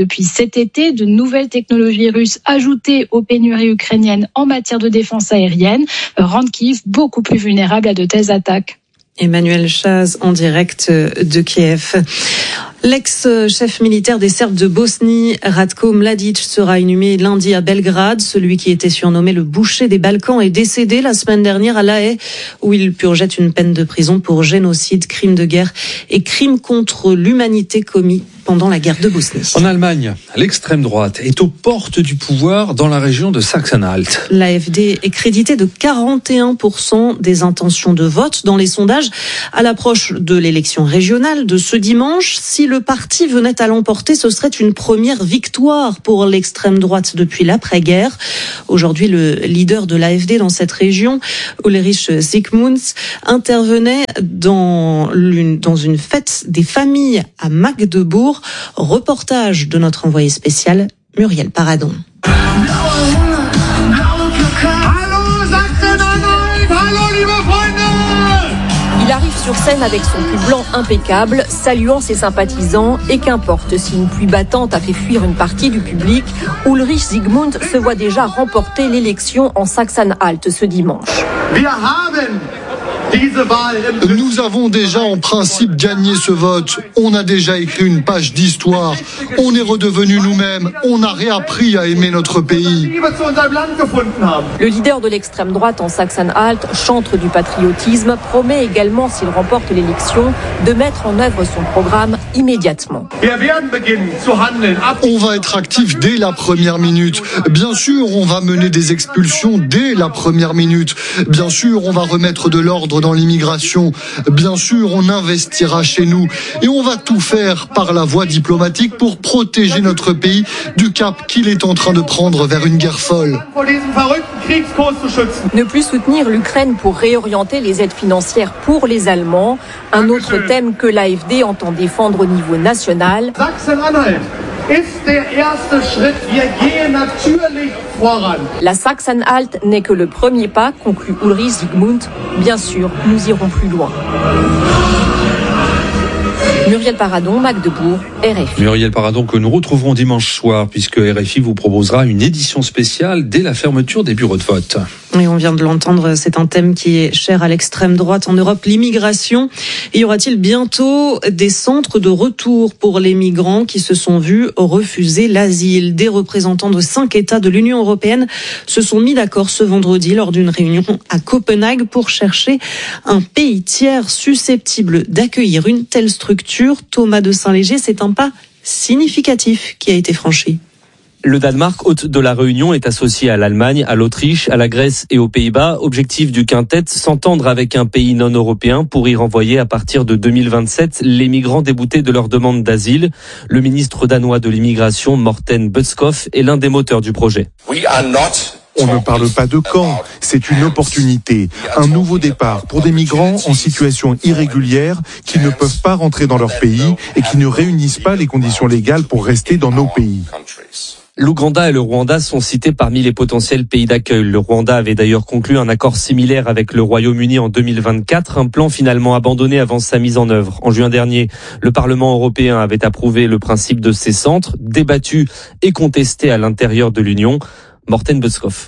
depuis cet été. De nouvelles technologies russes ajoutées aux pénuries ukrainiennes en matière de défense aérienne rendent Kiev beaucoup plus vulnérable à de telles attaques. Emmanuel Chaz en direct de Kiev. L'ex-chef militaire des Serbes de Bosnie, Ratko Mladic, sera inhumé lundi à Belgrade. Celui qui était surnommé le boucher des Balkans est décédé la semaine dernière à La Haye, où il purgeait une peine de prison pour génocide, crime de guerre et crime contre l'humanité commis pendant la guerre de Bosnie. En Allemagne, l'extrême droite est aux portes du pouvoir dans la région de Sachsen-Anhalt. L'A F D est crédité de quarante et un pour cent des intentions de vote dans les sondages à l'approche de l'élection régionale de ce dimanche. Si le parti venait à l'emporter, ce serait une première victoire pour l'extrême droite depuis l'après-guerre. Aujourd'hui, le leader de l'A F D dans cette région, Ulrich Zygmunt, intervenait dans une, dans une fête des familles à Magdebourg. Reportage de notre envoyé spécial, Muriel Paradon. Il arrive sur scène avec son pull blanc impeccable, saluant ses sympathisants, et qu'importe si une pluie battante a fait fuir une partie du public, Ulrich Zygmunt se voit déjà remporter l'élection en Sachsen-Anhalt ce dimanche. Nous avons déjà en principe gagné ce vote. On a déjà écrit une page d'histoire. On est redevenus nous-mêmes. On a réappris à aimer notre pays. Le leader de l'extrême droite en Sachsen-Anhalt, chantre du patriotisme, promet également, s'il remporte l'élection, de mettre en œuvre son programme immédiatement. On va être actif dès la première minute. Bien sûr, on va mener des expulsions dès la première minute. Bien sûr, on va remettre de l'ordre dans l'immigration. Bien sûr, on investira chez nous et on va tout faire par la voie diplomatique pour protéger notre pays du cap qu'il est en train de prendre vers une guerre folle. Ne plus soutenir l'Ukraine pour réorienter les aides financières pour les Allemands, un autre thème que l'A F D entend défendre au niveau national. La Sachsen-Anhalt n'est que le premier pas, conclut Ulrich Zygmunt. Bien sûr, nous irons plus loin. Muriel Paradon, Magdebourg, R F I. Muriel Paradon que nous retrouverons dimanche soir puisque R F I vous proposera une édition spéciale dès la fermeture des bureaux de vote. Et on vient de l'entendre, c'est un thème qui est cher à l'extrême droite en Europe, l'immigration. Et y aura-t-il bientôt des centres de retour pour les migrants qui se sont vus refuser l'asile? Des représentants de cinq États de l'Union européenne se sont mis d'accord ce vendredi lors d'une réunion à Copenhague pour chercher un pays tiers susceptible d'accueillir une telle structure. Thomas de Saint-Léger, c'est un pas significatif qui a été franchi. Le Danemark, hôte de la réunion, est associé à l'Allemagne, à l'Autriche, à la Grèce et aux Pays-Bas. Objectif du quintet, s'entendre avec un pays non européen pour y renvoyer à partir de deux mille vingt-sept les migrants déboutés de leur demande d'asile. Le ministre danois de l'immigration, Morten Bødskov, est l'un des moteurs du projet. On ne parle pas de camp, c'est une opportunité, un nouveau départ pour des migrants en situation irrégulière qui ne peuvent pas rentrer dans leur pays et qui ne réunissent pas les conditions légales pour rester dans nos pays. L'Ouganda et le Rwanda sont cités parmi les potentiels pays d'accueil. Le Rwanda avait d'ailleurs conclu un accord similaire avec le Royaume-Uni en deux mille vingt-quatre, un plan finalement abandonné avant sa mise en œuvre. En juin dernier, le Parlement européen avait approuvé le principe de ces centres, débattu et contesté à l'intérieur de l'Union. Morten Bødskov.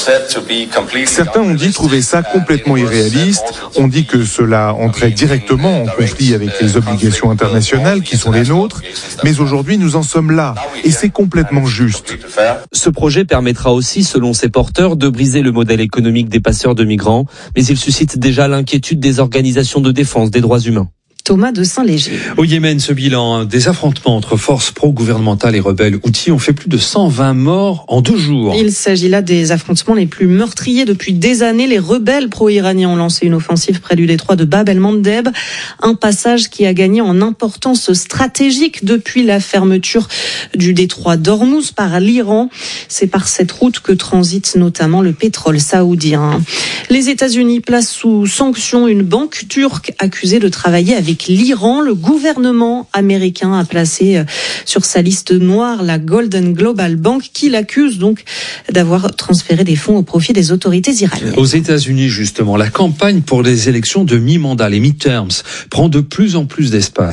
Certains ont dit trouver ça complètement irréaliste. On dit que cela entrait directement en conflit avec les obligations internationales qui sont les nôtres. Mais aujourd'hui, nous en sommes là. Et c'est complètement juste. Ce projet permettra aussi, selon ses porteurs, de briser le modèle économique des passeurs de migrants. Mais il suscite déjà l'inquiétude des organisations de défense des droits humains. Thomas de Saint-Léger. Au Yémen, ce bilan des affrontements entre forces pro-gouvernementales et rebelles houthis ont fait plus de cent vingt morts en deux jours. Il s'agit là des affrontements les plus meurtriers depuis des années. Les rebelles pro-iraniens ont lancé une offensive près du détroit de Bab el-Mandeb, un passage qui a gagné en importance stratégique depuis la fermeture du détroit d'Ormuz par l'Iran. C'est par cette route que transite notamment le pétrole saoudien. Les États-Unis placent sous sanction une banque turque accusée de travailler avec l'Iran. Le gouvernement américain a placé sur sa liste noire la Golden Global Bank qui l'accuse donc d'avoir transféré des fonds au profit des autorités iraniennes. Aux États-Unis, justement, la campagne pour les élections de mi-mandat, les midterms, prend de plus en plus d'espace.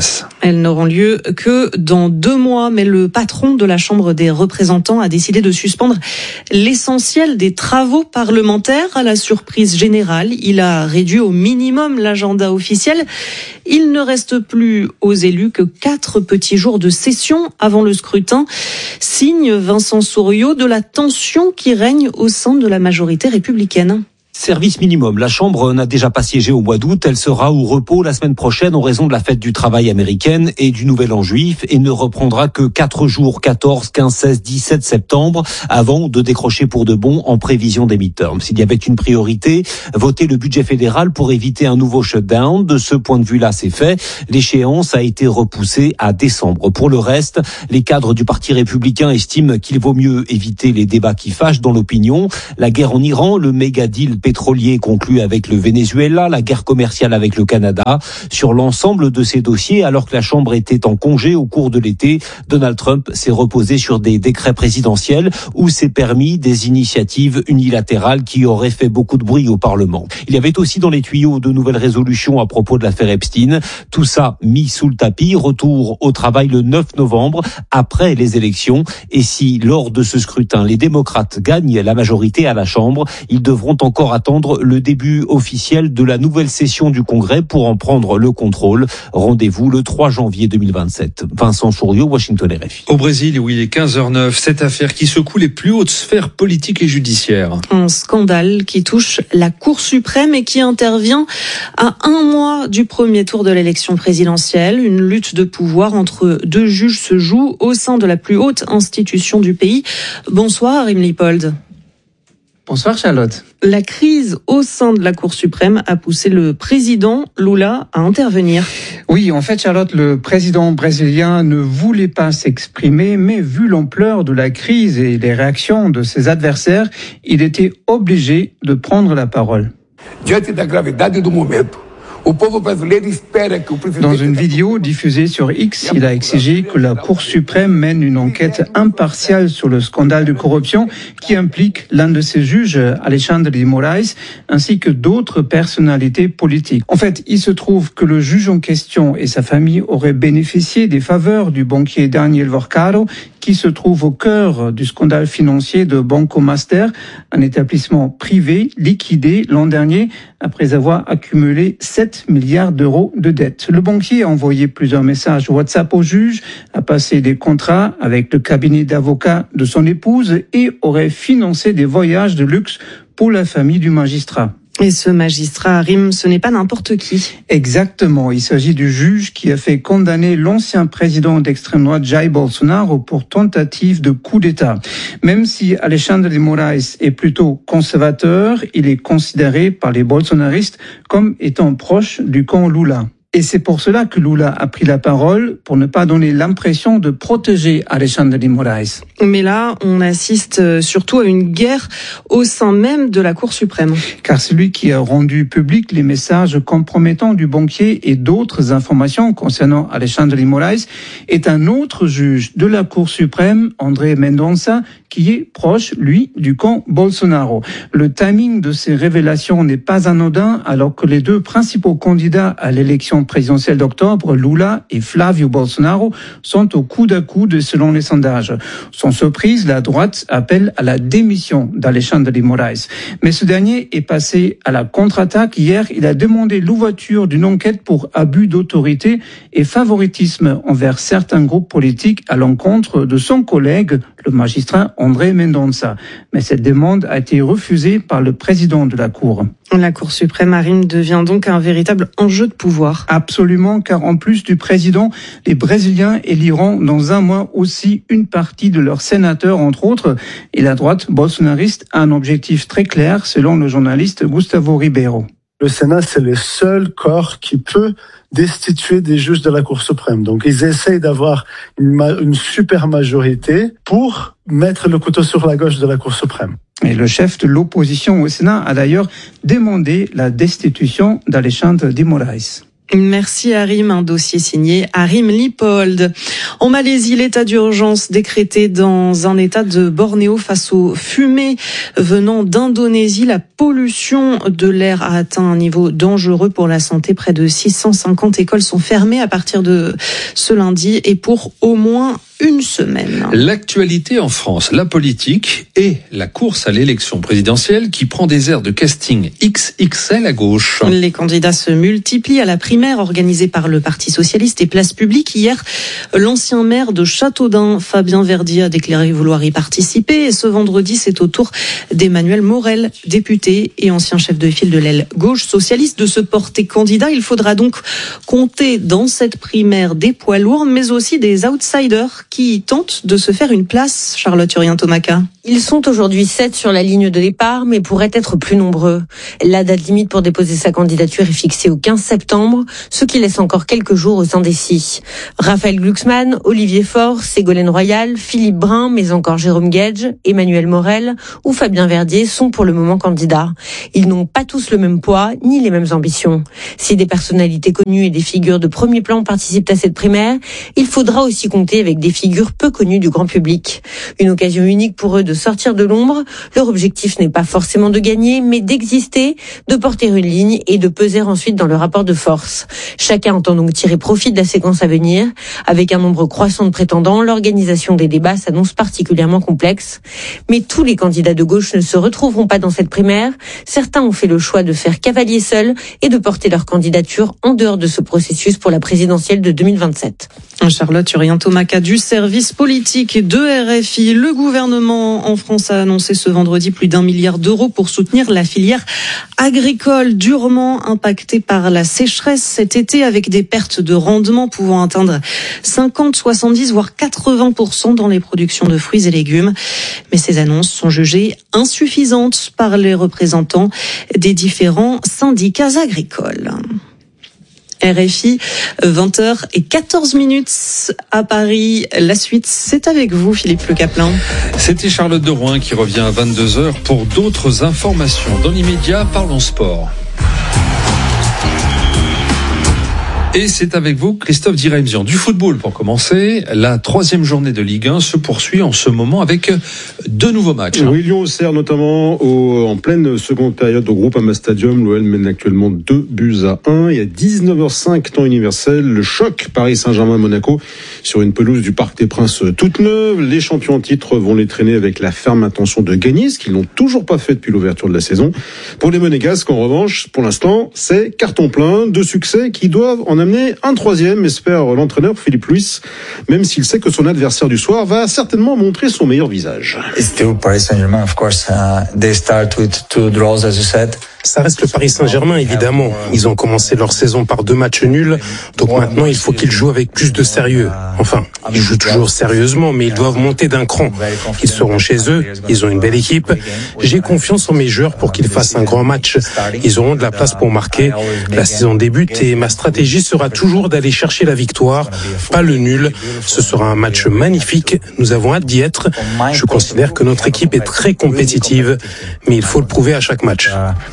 Elles n'auront lieu que dans deux mois, mais le patron de la Chambre des représentants a décidé de suspendre l'essentiel des travaux parlementaires à la surprise générale. Il a réduit au minimum l'agenda officiel. Il ne reste plus aux élus que quatre petits jours de session avant le scrutin. Signe, Vincent Souriau, de la tension qui règne au sein de la majorité républicaine. Service minimum. La Chambre n'a déjà pas siégé au mois d'août. Elle sera au repos la semaine prochaine en raison de la fête du travail américaine et du Nouvel An juif et ne reprendra que quatre jours, quatorze, quinze, seize, dix-sept septembre, avant de décrocher pour de bon en prévision des midterms. S'il y avait une priorité, voter le budget fédéral pour éviter un nouveau shutdown. De ce point de vue-là, c'est fait. L'échéance a été repoussée à décembre. Pour le reste, les cadres du Parti républicain estiment qu'il vaut mieux éviter les débats qui fâchent dans l'opinion. La guerre en Iran, le méga deal pétrolier conclu avec le Venezuela, la guerre commerciale avec le Canada. Sur l'ensemble de ces dossiers, alors que la Chambre était en congé au cours de l'été, Donald Trump s'est reposé sur des décrets présidentiels où s'est permis des initiatives unilatérales qui auraient fait beaucoup de bruit au Parlement. Il y avait aussi dans les tuyaux de nouvelles résolutions à propos de l'affaire Epstein. Tout ça mis sous le tapis. Retour au travail le neuf novembre, après les élections. Et si, lors de ce scrutin, les démocrates gagnent la majorité à la Chambre, ils devront encore attendre le début officiel de la nouvelle session du Congrès pour en prendre le contrôle. Rendez-vous le trois janvier deux mille vingt-sept. Vincent Souriau, Washington R F I. Au Brésil, où il est quinze heures zéro neuf, cette affaire qui secoue les plus hautes sphères politiques et judiciaires. Un scandale qui touche la Cour suprême et qui intervient à un mois du premier tour de l'élection présidentielle. Une lutte de pouvoir entre deux juges se joue au sein de la plus haute institution du pays. Bonsoir, Arim Lipold. Bonsoir Charlotte. La crise au sein de la Cour suprême a poussé le président Lula à intervenir. Oui, en fait Charlotte, le président brésilien ne voulait pas s'exprimer, mais vu l'ampleur de la crise et les réactions de ses adversaires, il était obligé de prendre la parole. Diante da gravidade do momento, o povo brasileiro espera que o presidente... Dans une vidéo diffusée sur X, il a exigé que la Cour suprême mène une enquête impartiale sur le scandale de corruption qui implique l'un de ses juges, Alexandre de Moraes, ainsi que d'autres personnalités politiques. En fait, il se trouve que le juge en question et sa famille auraient bénéficié des faveurs du banquier Daniel Vorcaro, qui se trouve au cœur du scandale financier de Banco Master, un établissement privé liquidé l'an dernier après avoir accumulé sept milliards d'euros de dettes. Le banquier a envoyé plusieurs messages WhatsApp au juge, a passé des contrats avec le cabinet d'avocats de son épouse et aurait financé des voyages de luxe pour la famille du magistrat. Et ce magistrat, Arim, ce n'est pas n'importe qui. Exactement. Il s'agit du juge qui a fait condamner l'ancien président d'extrême droite Jair Bolsonaro pour tentative de coup d'État. Même si Alexandre de Moraes est plutôt conservateur, il est considéré par les bolsonaristes comme étant proche du camp Lula. Et c'est pour cela que Lula a pris la parole, pour ne pas donner l'impression de protéger Alexandre de Moraes. Mais là, on assiste surtout à une guerre au sein même de la Cour suprême. Car celui qui a rendu public les messages compromettants du banquier et d'autres informations concernant Alexandre de Moraes est un autre juge de la Cour suprême, André Mendonça, qui est proche, lui, du camp Bolsonaro. Le timing de ces révélations n'est pas anodin, alors que les deux principaux candidats à l'élection présidentielle d'octobre, Lula et Flavio Bolsonaro, sont au coude à coude selon les sondages. Sans surprise, la droite appelle à la démission d'Alexandre de Moraes. Mais ce dernier est passé à la contre-attaque. Hier, il a demandé l'ouverture d'une enquête pour abus d'autorité et favoritisme envers certains groupes politiques à l'encontre de son collègue, le magistrat André Mendonça. Mais cette demande a été refusée par le président de la Cour. La Cour suprême, Arim, devient donc un véritable enjeu de pouvoir. Absolument, car en plus du président, les Brésiliens éliront dans un mois aussi une partie de leurs sénateurs, entre autres. Et la droite bolsonariste a un objectif très clair, selon le journaliste Gustavo Ribeiro. Le Sénat, c'est le seul corps qui peut destituer des juges de la Cour suprême. Donc, ils essayent d'avoir une, ma- une super majorité pour mettre le couteau sur la gorge de la Cour suprême. Et le chef de l'opposition au Sénat a d'ailleurs demandé la destitution d'Alexandre de Moraes. Merci Harim, un dossier signé Harim Lipold. En Malaisie, l'état d'urgence décrété dans un état de Bornéo face aux fumées venant d'Indonésie. La pollution de l'air a atteint un niveau dangereux pour la santé. Près de six cent cinquante écoles sont fermées à partir de ce lundi et pour au moins une semaine. L'actualité en France, la politique et la course à l'élection présidentielle qui prend des airs de casting X X L à gauche. Les candidats se multiplient à la primaire organisée par le Parti socialiste et place publique. Hier, l'ancien maire de Châteaudun, Fabien Verdier, a déclaré vouloir y participer. Et ce vendredi, c'est au tour d'Emmanuel Morel, député et ancien chef de file de l'aile gauche socialiste, de se porter candidat. Il faudra donc compter dans cette primaire des poids lourds, mais aussi des outsiders qui tentent de se faire une place. Charlotte Urien-Tomaka. Ils sont aujourd'hui sept sur la ligne de départ, mais pourraient être plus nombreux. La date limite pour déposer sa candidature est fixée au quinze septembre, ce qui laisse encore quelques jours aux indécis. Raphaël Glucksmann, Olivier Faure, Ségolène Royal, Philippe Brun, mais encore Jérôme Guedj, Emmanuel Morel ou Fabien Verdier sont pour le moment candidats. Ils n'ont pas tous le même poids, ni les mêmes ambitions. Si des personnalités connues et des figures de premier plan participent à cette primaire, il faudra aussi compter avec des figures peu connues du grand public. Une occasion unique pour eux de sortir de l'ombre. Leur objectif n'est pas forcément de gagner, mais d'exister, de porter une ligne et de peser ensuite dans le rapport de force. Chacun entend donc tirer profit de la séquence à venir. Avec un nombre croissant de prétendants, l'organisation des débats s'annonce particulièrement complexe. Mais tous les candidats de gauche ne se retrouveront pas dans cette primaire. Certains ont fait le choix de faire cavalier seul et de porter leur candidature en dehors de ce processus pour la présidentielle de deux mille vingt-sept. Charlotte Urien-Tomaka du service politique de R F I. Le gouvernement en France a annoncé ce vendredi plus d'un milliard d'euros pour soutenir la filière agricole durement impactée par la sécheresse cet été, avec des pertes de rendement pouvant atteindre cinquante, soixante-dix voire quatre-vingts pour cent dans les productions de fruits et légumes. Mais ces annonces sont jugées insuffisantes par les représentants des différents syndicats agricoles. R F I, vingt heures quatorze minutes à Paris. La suite, c'est avec vous, Philippe Le Caplin. C'était Charlotte de Rouen qui revient à vingt-deux heures pour d'autres informations. Dans l'immédiat, parlons sport. Et c'est avec vous, Christophe Diremzian. Du football, pour commencer. La troisième journée de Ligue un se poursuit en ce moment avec deux nouveaux matchs. Oui, Lyon-Auxerre notamment au, en pleine seconde période au Groupama Stadium. L'O L mène actuellement deux buts à un. Il y a dix-neuf heures cinq, temps universel. Le choc Paris Saint-Germain-Monaco sur une pelouse du Parc des Princes toute neuve. Les champions en titre vont les traîner avec la ferme intention de gagner, ce qu'ils n'ont toujours pas fait depuis l'ouverture de la saison. Pour les Monégasques, en revanche, pour l'instant, c'est carton plein de succès qui doivent en amener un troisième, espère l'entraîneur Philippe Luis, même s'il sait que son adversaire du soir va certainement montrer son meilleur visage. It's still Paris Saint-Germain, of course. Uh, they start with two draws, as you said. Ça reste le Paris Saint-Germain, évidemment. Ils ont commencé leur saison par deux matchs nuls, donc maintenant il faut qu'ils jouent avec plus de sérieux. Enfin, ils jouent toujours sérieusement, mais ils doivent monter d'un cran. Ils seront chez eux, ils ont une belle équipe. J'ai confiance en mes joueurs pour qu'ils fassent un grand match. Ils auront de la place pour marquer. La saison débute et ma stratégie sera toujours d'aller chercher la victoire, pas le nul. Ce sera un match magnifique, nous avons hâte d'y être. Je considère que notre équipe est très compétitive, mais il faut le prouver à chaque match.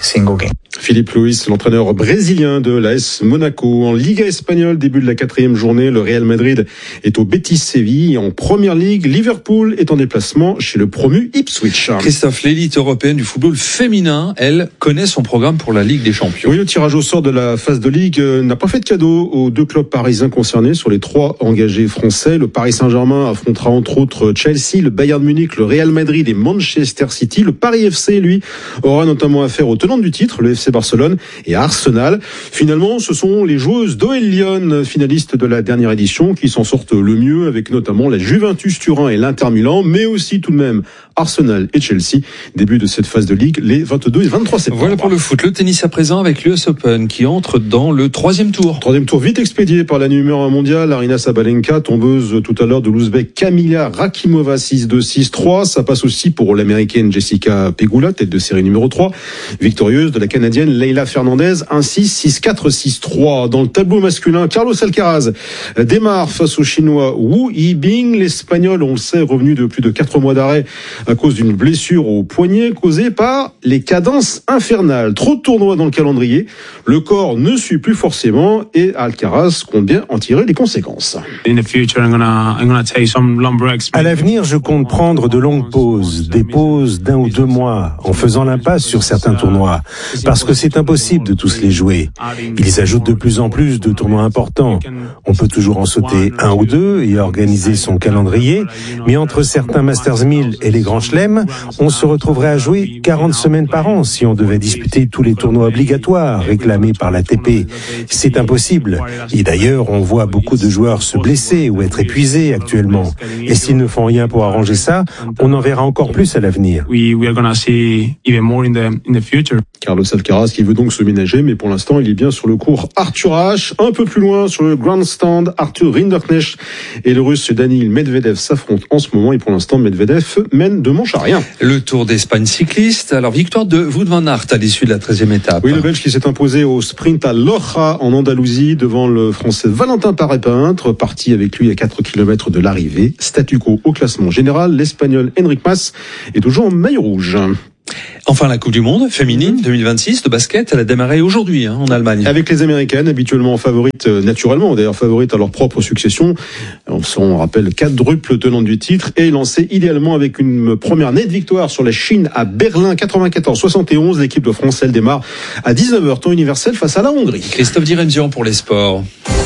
Philippe Luis, l'entraîneur brésilien de l'A S Monaco. En Liga espagnole, début de la quatrième journée, le Real Madrid est au Betis Séville. En première ligue, Liverpool est en déplacement chez le promu Ipswich. Christophe, l'élite européenne du football féminin, elle, connaît son programme pour la Ligue des Champions. Oui, le tirage au sort de la phase de Ligue n'a pas fait de cadeau aux deux clubs parisiens concernés. Sur les trois engagés français, le Paris Saint-Germain affrontera entre autres Chelsea, le Bayern Munich, le Real Madrid et Manchester City. Le Paris F C, lui, aura notamment affaire aux tenants du titre, le F C Barcelone et Arsenal. Finalement, ce sont les joueuses d'O L Lyon, finalistes de la dernière édition, qui s'en sortent le mieux, avec notamment la Juventus Turin et l'Inter Milan, mais aussi tout de même Arsenal et Chelsea. Début de cette phase de Ligue les vingt-deux et vingt-trois septembre. Voilà pour le foot. Le tennis à présent avec l'U S Open qui entre dans le troisième tour. Troisième tour vite expédié par la numéro un mondiale, Aryna Sabalenka, tombeuse tout à l'heure de l'Ouzbek Kamila Rakimova, six deux six trois. Ça passe aussi pour l'américaine Jessica Pegula, tête de série numéro trois, victorieuse de la canadienne Leila Fernandez, un six six quatre six trois. Dans le tableau masculin, Carlos Alcaraz démarre face au chinois Wu Yibing. L'espagnol, on le sait, revenu de plus de quatre mois d'arrêt à cause d'une blessure au poignet causée par les cadences infernales. Trop de tournois dans le calendrier, le corps ne suit plus forcément et Alcaraz compte bien en tirer les conséquences. À l'avenir, je compte prendre de longues pauses, des pauses d'un ou deux mois, en faisant l'impasse sur certains tournois, parce que c'est impossible de tous les jouer. Ils ajoutent de plus en plus de tournois importants. On peut toujours en sauter un ou deux et organiser son calendrier, mais entre certains Masters mille et les Grands Chelems, on se retrouverait à jouer quarante semaines par an si on devait disputer tous les tournois obligatoires réclamés par l'A T P. C'est impossible. Et d'ailleurs, on voit beaucoup de joueurs se blesser ou être épuisés actuellement. Et s'ils ne font rien pour arranger ça, on en verra encore plus à l'avenir. Carlos Alcaraz qui veut donc se ménager, mais pour l'instant, il est bien sur le cours Arthur Ashe. Un peu plus loin, sur le grandstand, Arthur Rinderknecht et le Russe Daniil Medvedev s'affrontent en ce moment. Et pour l'instant, Medvedev mène de manche à rien. Le Tour d'Espagne cycliste. Alors, victoire de Wout van Aert à l'issue de la treizième étape. Oui, le Belge qui s'est imposé au sprint à Loja, en Andalousie, devant le Français Valentin Paré-Peintre, parti avec lui à quatre kilomètres de l'arrivée. Statu quo au classement général, l'Espagnol Enric Mas est toujours en maillot rouge. Enfin, la Coupe du Monde féminine deux mille vingt-six de basket, elle a démarré aujourd'hui hein, en Allemagne. Avec les Américaines, habituellement favorites, euh, naturellement d'ailleurs favorites à leur propre succession. On s'en rappelle quadruple tenante du titre et lancée idéalement avec une première nette victoire sur la Chine à Berlin quatre-vingt-quatorze soixante et onze. L'équipe de France, elle démarre à dix-neuf heures temps universel face à la Hongrie. Christophe Diremzian pour les sports.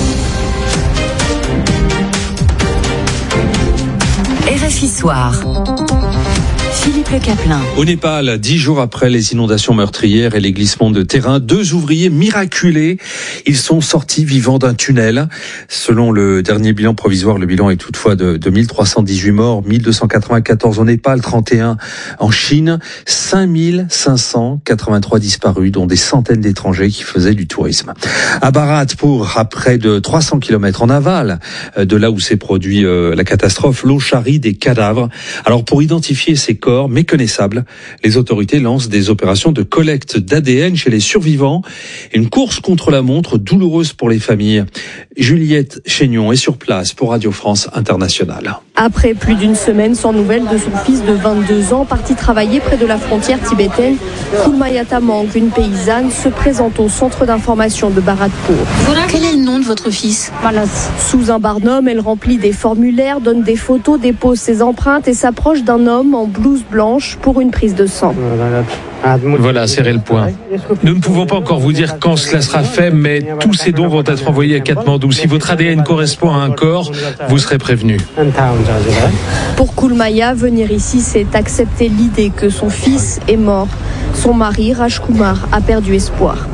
R F I Soir. Philippe Le Caplin. Au Népal, dix jours après les inondations meurtrières et les glissements de terrain, deux ouvriers miraculés, ils sont sortis vivants d'un tunnel. Selon le dernier bilan provisoire, le bilan est toutefois de, de mille trois cent dix-huit morts, mille deux cent quatre-vingt-quatorze au Népal, trente et un en Chine, cinq mille cinq cent quatre-vingt-trois disparus, dont des centaines d'étrangers qui faisaient du tourisme. À Bharatpur, à près de trois cents kilomètres en aval de là où s'est produit euh, la catastrophe, l'eau charrie des cadavres. Alors pour identifier ces corps méconnaissables, les autorités lancent des opérations de collecte d'A D N chez les survivants. Une course contre la montre douloureuse pour les familles. Juliette Chénion est sur place pour Radio France Internationale. Après plus d'une semaine sans nouvelles de son fils de vingt-deux ans, parti travailler près de la frontière tibétaine, Kulmayata Mang, une paysanne, se présente au centre d'information de Bharatpur. Quel est le nom de votre fils ? Sous un barnum, elle remplit des formulaires, donne des photos, dépose ses empreintes et s'approche d'un homme en blouse blanche pour une prise de sang. Voilà, serrez le point. Nous ne pouvons pas encore vous dire quand cela sera fait, mais tous ces dons vont être envoyés à Katmandou. Si votre A D N correspond à un corps, vous serez prévenu. Pour Kulmaya, venir ici, c'est accepter l'idée que son fils est mort. Son mari, Rajkumar, a perdu espoir.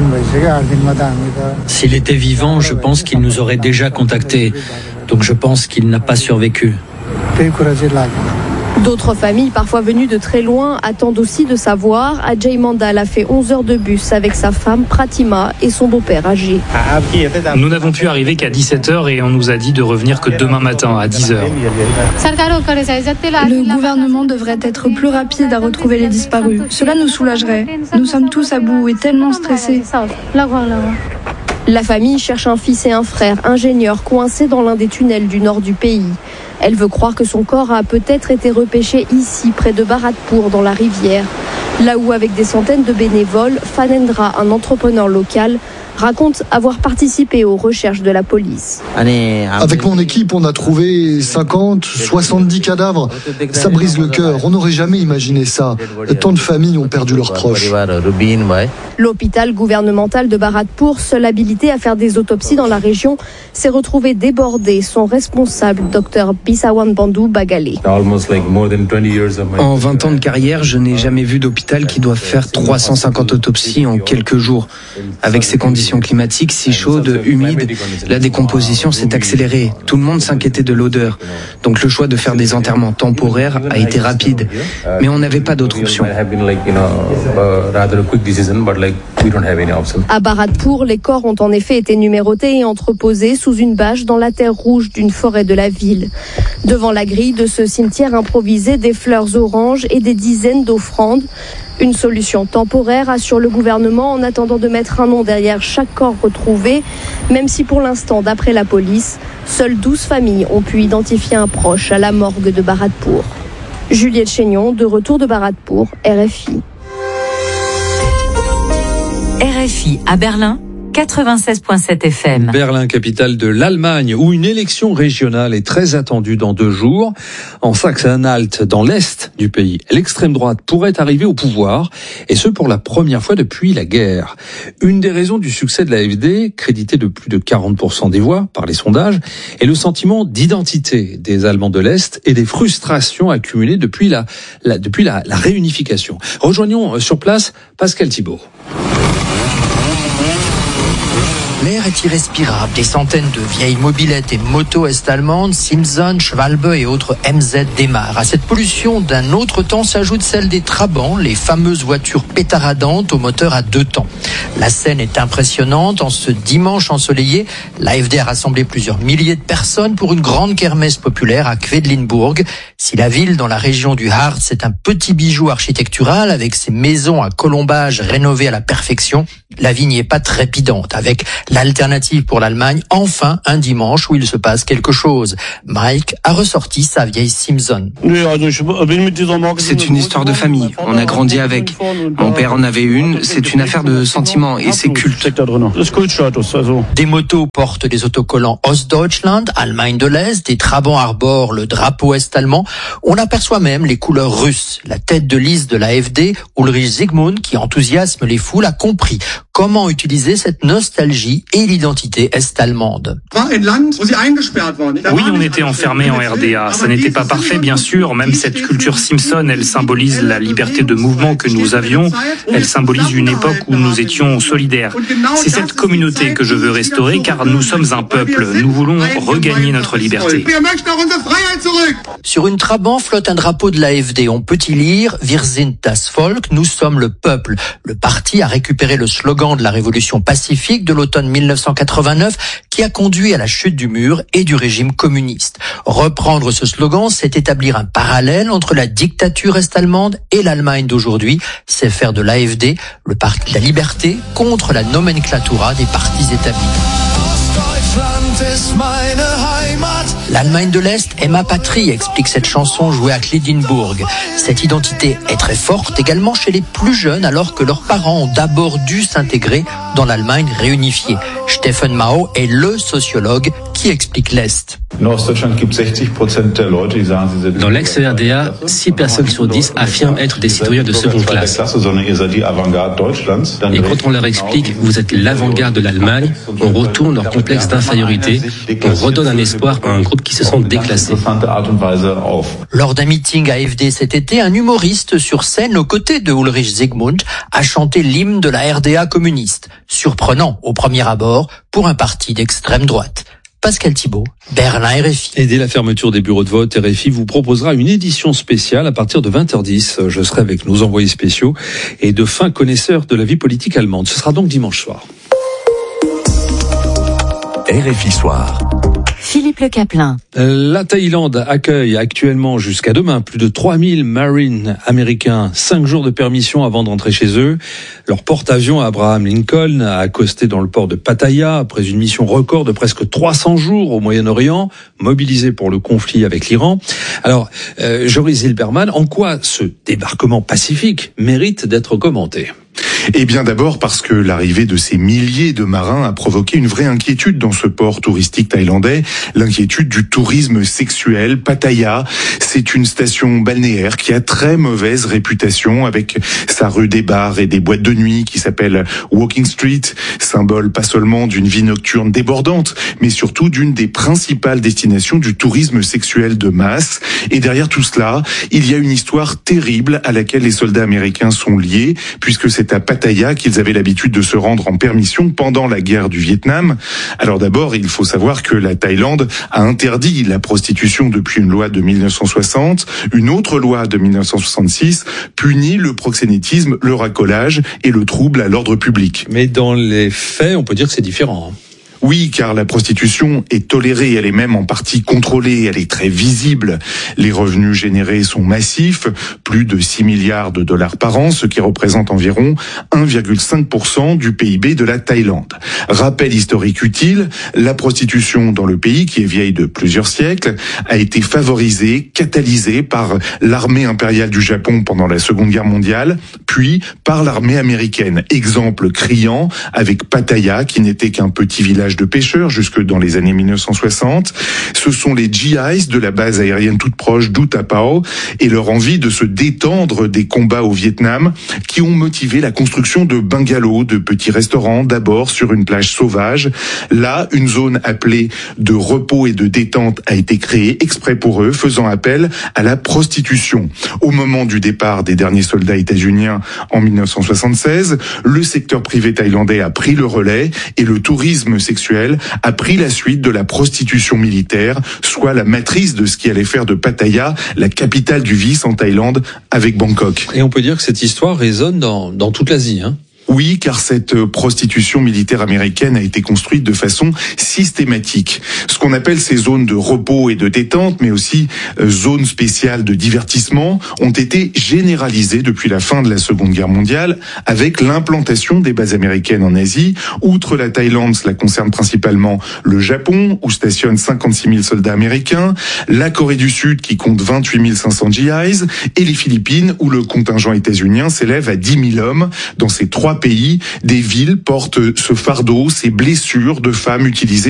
S'il était vivant, je pense qu'il nous aurait déjà contactés. Donc je pense qu'il n'a pas survécu. D'autres familles, parfois venues de très loin, attendent aussi de savoir. Ajay Mandal a fait onze heures de bus avec sa femme Pratima et son beau-père âgé. Nous n'avons pu arriver qu'à dix-sept heures et on nous a dit de revenir que demain matin à dix heures. Le gouvernement devrait être plus rapide à retrouver les disparus. Cela nous soulagerait. Nous sommes tous à bout et tellement stressés. La famille cherche un fils et un frère, ingénieurs coincés dans l'un des tunnels du nord du pays. Elle veut croire que son corps a peut-être été repêché ici, près de Bharatpur, dans la rivière. Là où, avec des centaines de bénévoles, Fanendra, un entrepreneur local, raconte avoir participé aux recherches de la police. Avec mon équipe, on a trouvé cinquante, soixante-dix cadavres. Ça brise le cœur, on n'aurait jamais imaginé ça. Tant de familles ont perdu leurs proches. L'hôpital gouvernemental de Bharatpur, seul habilité à faire des autopsies dans la région, s'est retrouvé débordé. Son responsable, Dr Bisawan Bandhu Bagale. En vingt ans de carrière, je n'ai jamais vu d'hôpital qui doit faire trois cent cinquante autopsies en quelques jours. Avec ces conditions climatiques si chaudes, humides, la décomposition s'est accélérée. Tout le monde s'inquiétait de l'odeur. Donc le choix de faire des enterrements temporaires a été rapide. Mais on n'avait pas d'autre option. À Bharatpur, les corps ont en effet été numérotés et entreposés sous une bâche dans la terre rouge d'une forêt de la ville. Devant la grille de ce cimetière improvisé, des fleurs oranges et des dizaines d'offrandes. Une solution temporaire, assure le gouvernement, en attendant de mettre un nom derrière chaque corps retrouvé, même si pour l'instant, d'après la police, seules douze familles ont pu identifier un proche à la morgue de Bharatpur. Juliette Chénion, de retour de Bharatpour, R F I. R F I à Berlin, quatre-vingt-seize virgule sept F M. Berlin, capitale de l'Allemagne, où une élection régionale est très attendue dans deux jours. En Sachsen-Anhalt, dans l'est du pays, l'extrême droite pourrait arriver au pouvoir, et ce pour la première fois depuis la guerre. Une des raisons du succès de l'A F D, crédité de plus de quarante pour cent des voix par les sondages, est le sentiment d'identité des Allemands de l'Est et des frustrations accumulées depuis la, la, depuis la, la réunification. Rejoignons sur place Pascal Thibault. L'air est irrespirable. Des centaines de vieilles mobylettes et motos est-allemandes, Simpson, Schwalbe et autres M Z démarrent. À cette pollution d'un autre temps s'ajoute celle des Trabants, les fameuses voitures pétaradantes au moteur à deux temps. La scène est impressionnante. En ce dimanche ensoleillé, l'A F D a rassemblé plusieurs milliers de personnes pour une grande kermesse populaire à Quedlinburg. Si la ville dans la région du Harz est un petit bijou architectural avec ses maisons à colombages rénovées à la perfection, la vie n'y est pas trépidante. Avec l'alternative pour l'Allemagne, enfin un dimanche où il se passe quelque chose. Mike a ressorti sa vieille Simpson. C'est une histoire de famille, on a grandi avec. Mon père en avait une, c'est une affaire de sentiments et c'est culte. Des motos portent des autocollants Ostdeutschland, Allemagne de l'Est, des Trabants arborent le drapeau est-allemand. On aperçoit même les couleurs russes. La tête de liste de l'A F D, Ulrich Zygmunt, qui enthousiasme les foules, a compris comment utiliser cette nostalgie et l'identité est-allemande. Oui, on était enfermés en R D A. Ça n'était pas parfait, bien sûr. Même cette culture Simpson, elle symbolise la liberté de mouvement que nous avions. Elle symbolise une époque où nous étions solidaires. C'est cette communauté que je veux restaurer, car nous sommes un peuple. Nous voulons regagner notre liberté. Sur une Trabant flotte un drapeau de l'A F D. On peut y lire « Wir sind das Volk », nous sommes le peuple. Le parti a récupéré le slogan de la révolution pacifique de l'automne mille neuf cent quatre-vingt-neuf qui a conduit à la chute du mur et du régime communiste. Reprendre ce slogan, c'est établir un parallèle entre la dictature est-allemande et l'Allemagne d'aujourd'hui. C'est faire de l'A F D le parti de la liberté contre la nomenclatura des partis établis. L'Allemagne de l'Est est ma patrie, explique cette chanson jouée à Quedlinburg. Cette identité est très forte également chez les plus jeunes, alors que leurs parents ont d'abord dû s'intégrer dans l'Allemagne réunifiée. Steffen Mao est le sociologue qui explique l'Est. Dans l'ex-R D A, six personnes sur dix affirment être des citoyens de seconde classe. Et quand on leur explique que vous êtes l'avant-garde de l'Allemagne, on retourne leur complexe d'infériorité, on redonne un espoir à un groupe qui se sent déclassé. Lors d'un meeting à F D cet été, un humoriste sur scène aux côtés de Ulrich Zygmunt a chanté l'hymne de la R D A communiste. Surprenant au premier abord pour un parti d'extrême droite. Pascal Thibault, Berlin R F I. Et dès la fermeture des bureaux de vote, R F I vous proposera une édition spéciale à partir de vingt heures dix. Je serai avec nos envoyés spéciaux et de fins connaisseurs de la vie politique allemande. Ce sera donc dimanche soir. R F I Soir. Philippe Le Caplin. La Thaïlande accueille actuellement jusqu'à demain plus de trois mille Marines américains. Cinq jours de permission avant de rentrer chez eux. Leur porte-avions Abraham Lincoln a accosté dans le port de Pattaya après une mission record de presque trois cents jours au Moyen-Orient, mobilisé pour le conflit avec l'Iran. Alors, euh, Joris Zilberman, en quoi ce débarquement pacifique mérite d'être commenté ? Eh bien d'abord parce que l'arrivée de ces milliers de marins a provoqué une vraie inquiétude dans ce port touristique thaïlandais, l'inquiétude du tourisme sexuel. Pattaya, c'est une station balnéaire qui a très mauvaise réputation avec sa rue des bars et des boîtes de nuit qui s'appelle Walking Street, symbole pas seulement d'une vie nocturne débordante, mais surtout d'une des principales destinations du tourisme sexuel de masse. Et derrière tout cela, il y a une histoire terrible à laquelle les soldats américains sont liés, puisque c'est à Pattaya qu'ils avaient l'habitude de se rendre en permission pendant la guerre du Vietnam. Alors d'abord, il faut savoir que la Thaïlande a interdit la prostitution depuis une loi de mille neuf cent soixante. Une autre loi de mille neuf cent soixante-six punit le proxénétisme, le racolage et le trouble à l'ordre public. Mais dans les faits, on peut dire que c'est différent. Oui, car la prostitution est tolérée, elle est même en partie contrôlée, elle est très visible. Les revenus générés sont massifs, plus de six milliards de dollars par an, ce qui représente environ un virgule cinq pour cent du P I B de la Thaïlande. Rappel historique utile, la prostitution dans le pays, qui est vieille de plusieurs siècles, a été favorisée, catalysée par l'armée impériale du Japon pendant la Seconde Guerre mondiale, puis par l'armée américaine. Exemple criant avec Pattaya, qui n'était qu'un petit village de pêcheurs jusque dans les années mille neuf cent soixante. Ce sont les G Is de la base aérienne toute proche d'Utapao et leur envie de se détendre des combats au Vietnam qui ont motivé la construction de bungalows, de petits restaurants, d'abord sur une plage sauvage. Là, une zone appelée de repos et de détente a été créée exprès pour eux, faisant appel à la prostitution. Au moment du départ des derniers soldats états-uniens en mille neuf cent soixante-seize, le secteur privé thaïlandais a pris le relais et le tourisme sexuel a pris la suite de la prostitution militaire, soit la matrice de ce qui allait faire de Pattaya la capitale du vice en Thaïlande avec Bangkok. Et on peut dire que cette histoire résonne dans, dans toute l'Asie, hein. Oui, car cette prostitution militaire américaine a été construite de façon systématique. Ce qu'on appelle ces zones de repos et de détente, mais aussi zones spéciales de divertissement, ont été généralisées depuis la fin de la Seconde Guerre mondiale avec l'implantation des bases américaines en Asie. Outre la Thaïlande, cela concerne principalement le Japon, où stationnent cinquante-six mille soldats américains, la Corée du Sud, qui compte vingt-huit mille cinq cents G Is, et les Philippines, où le contingent états-unien s'élève à dix mille hommes. Dans ces trois pays, des villes portent ce fardeau, ces blessures de femmes utilisées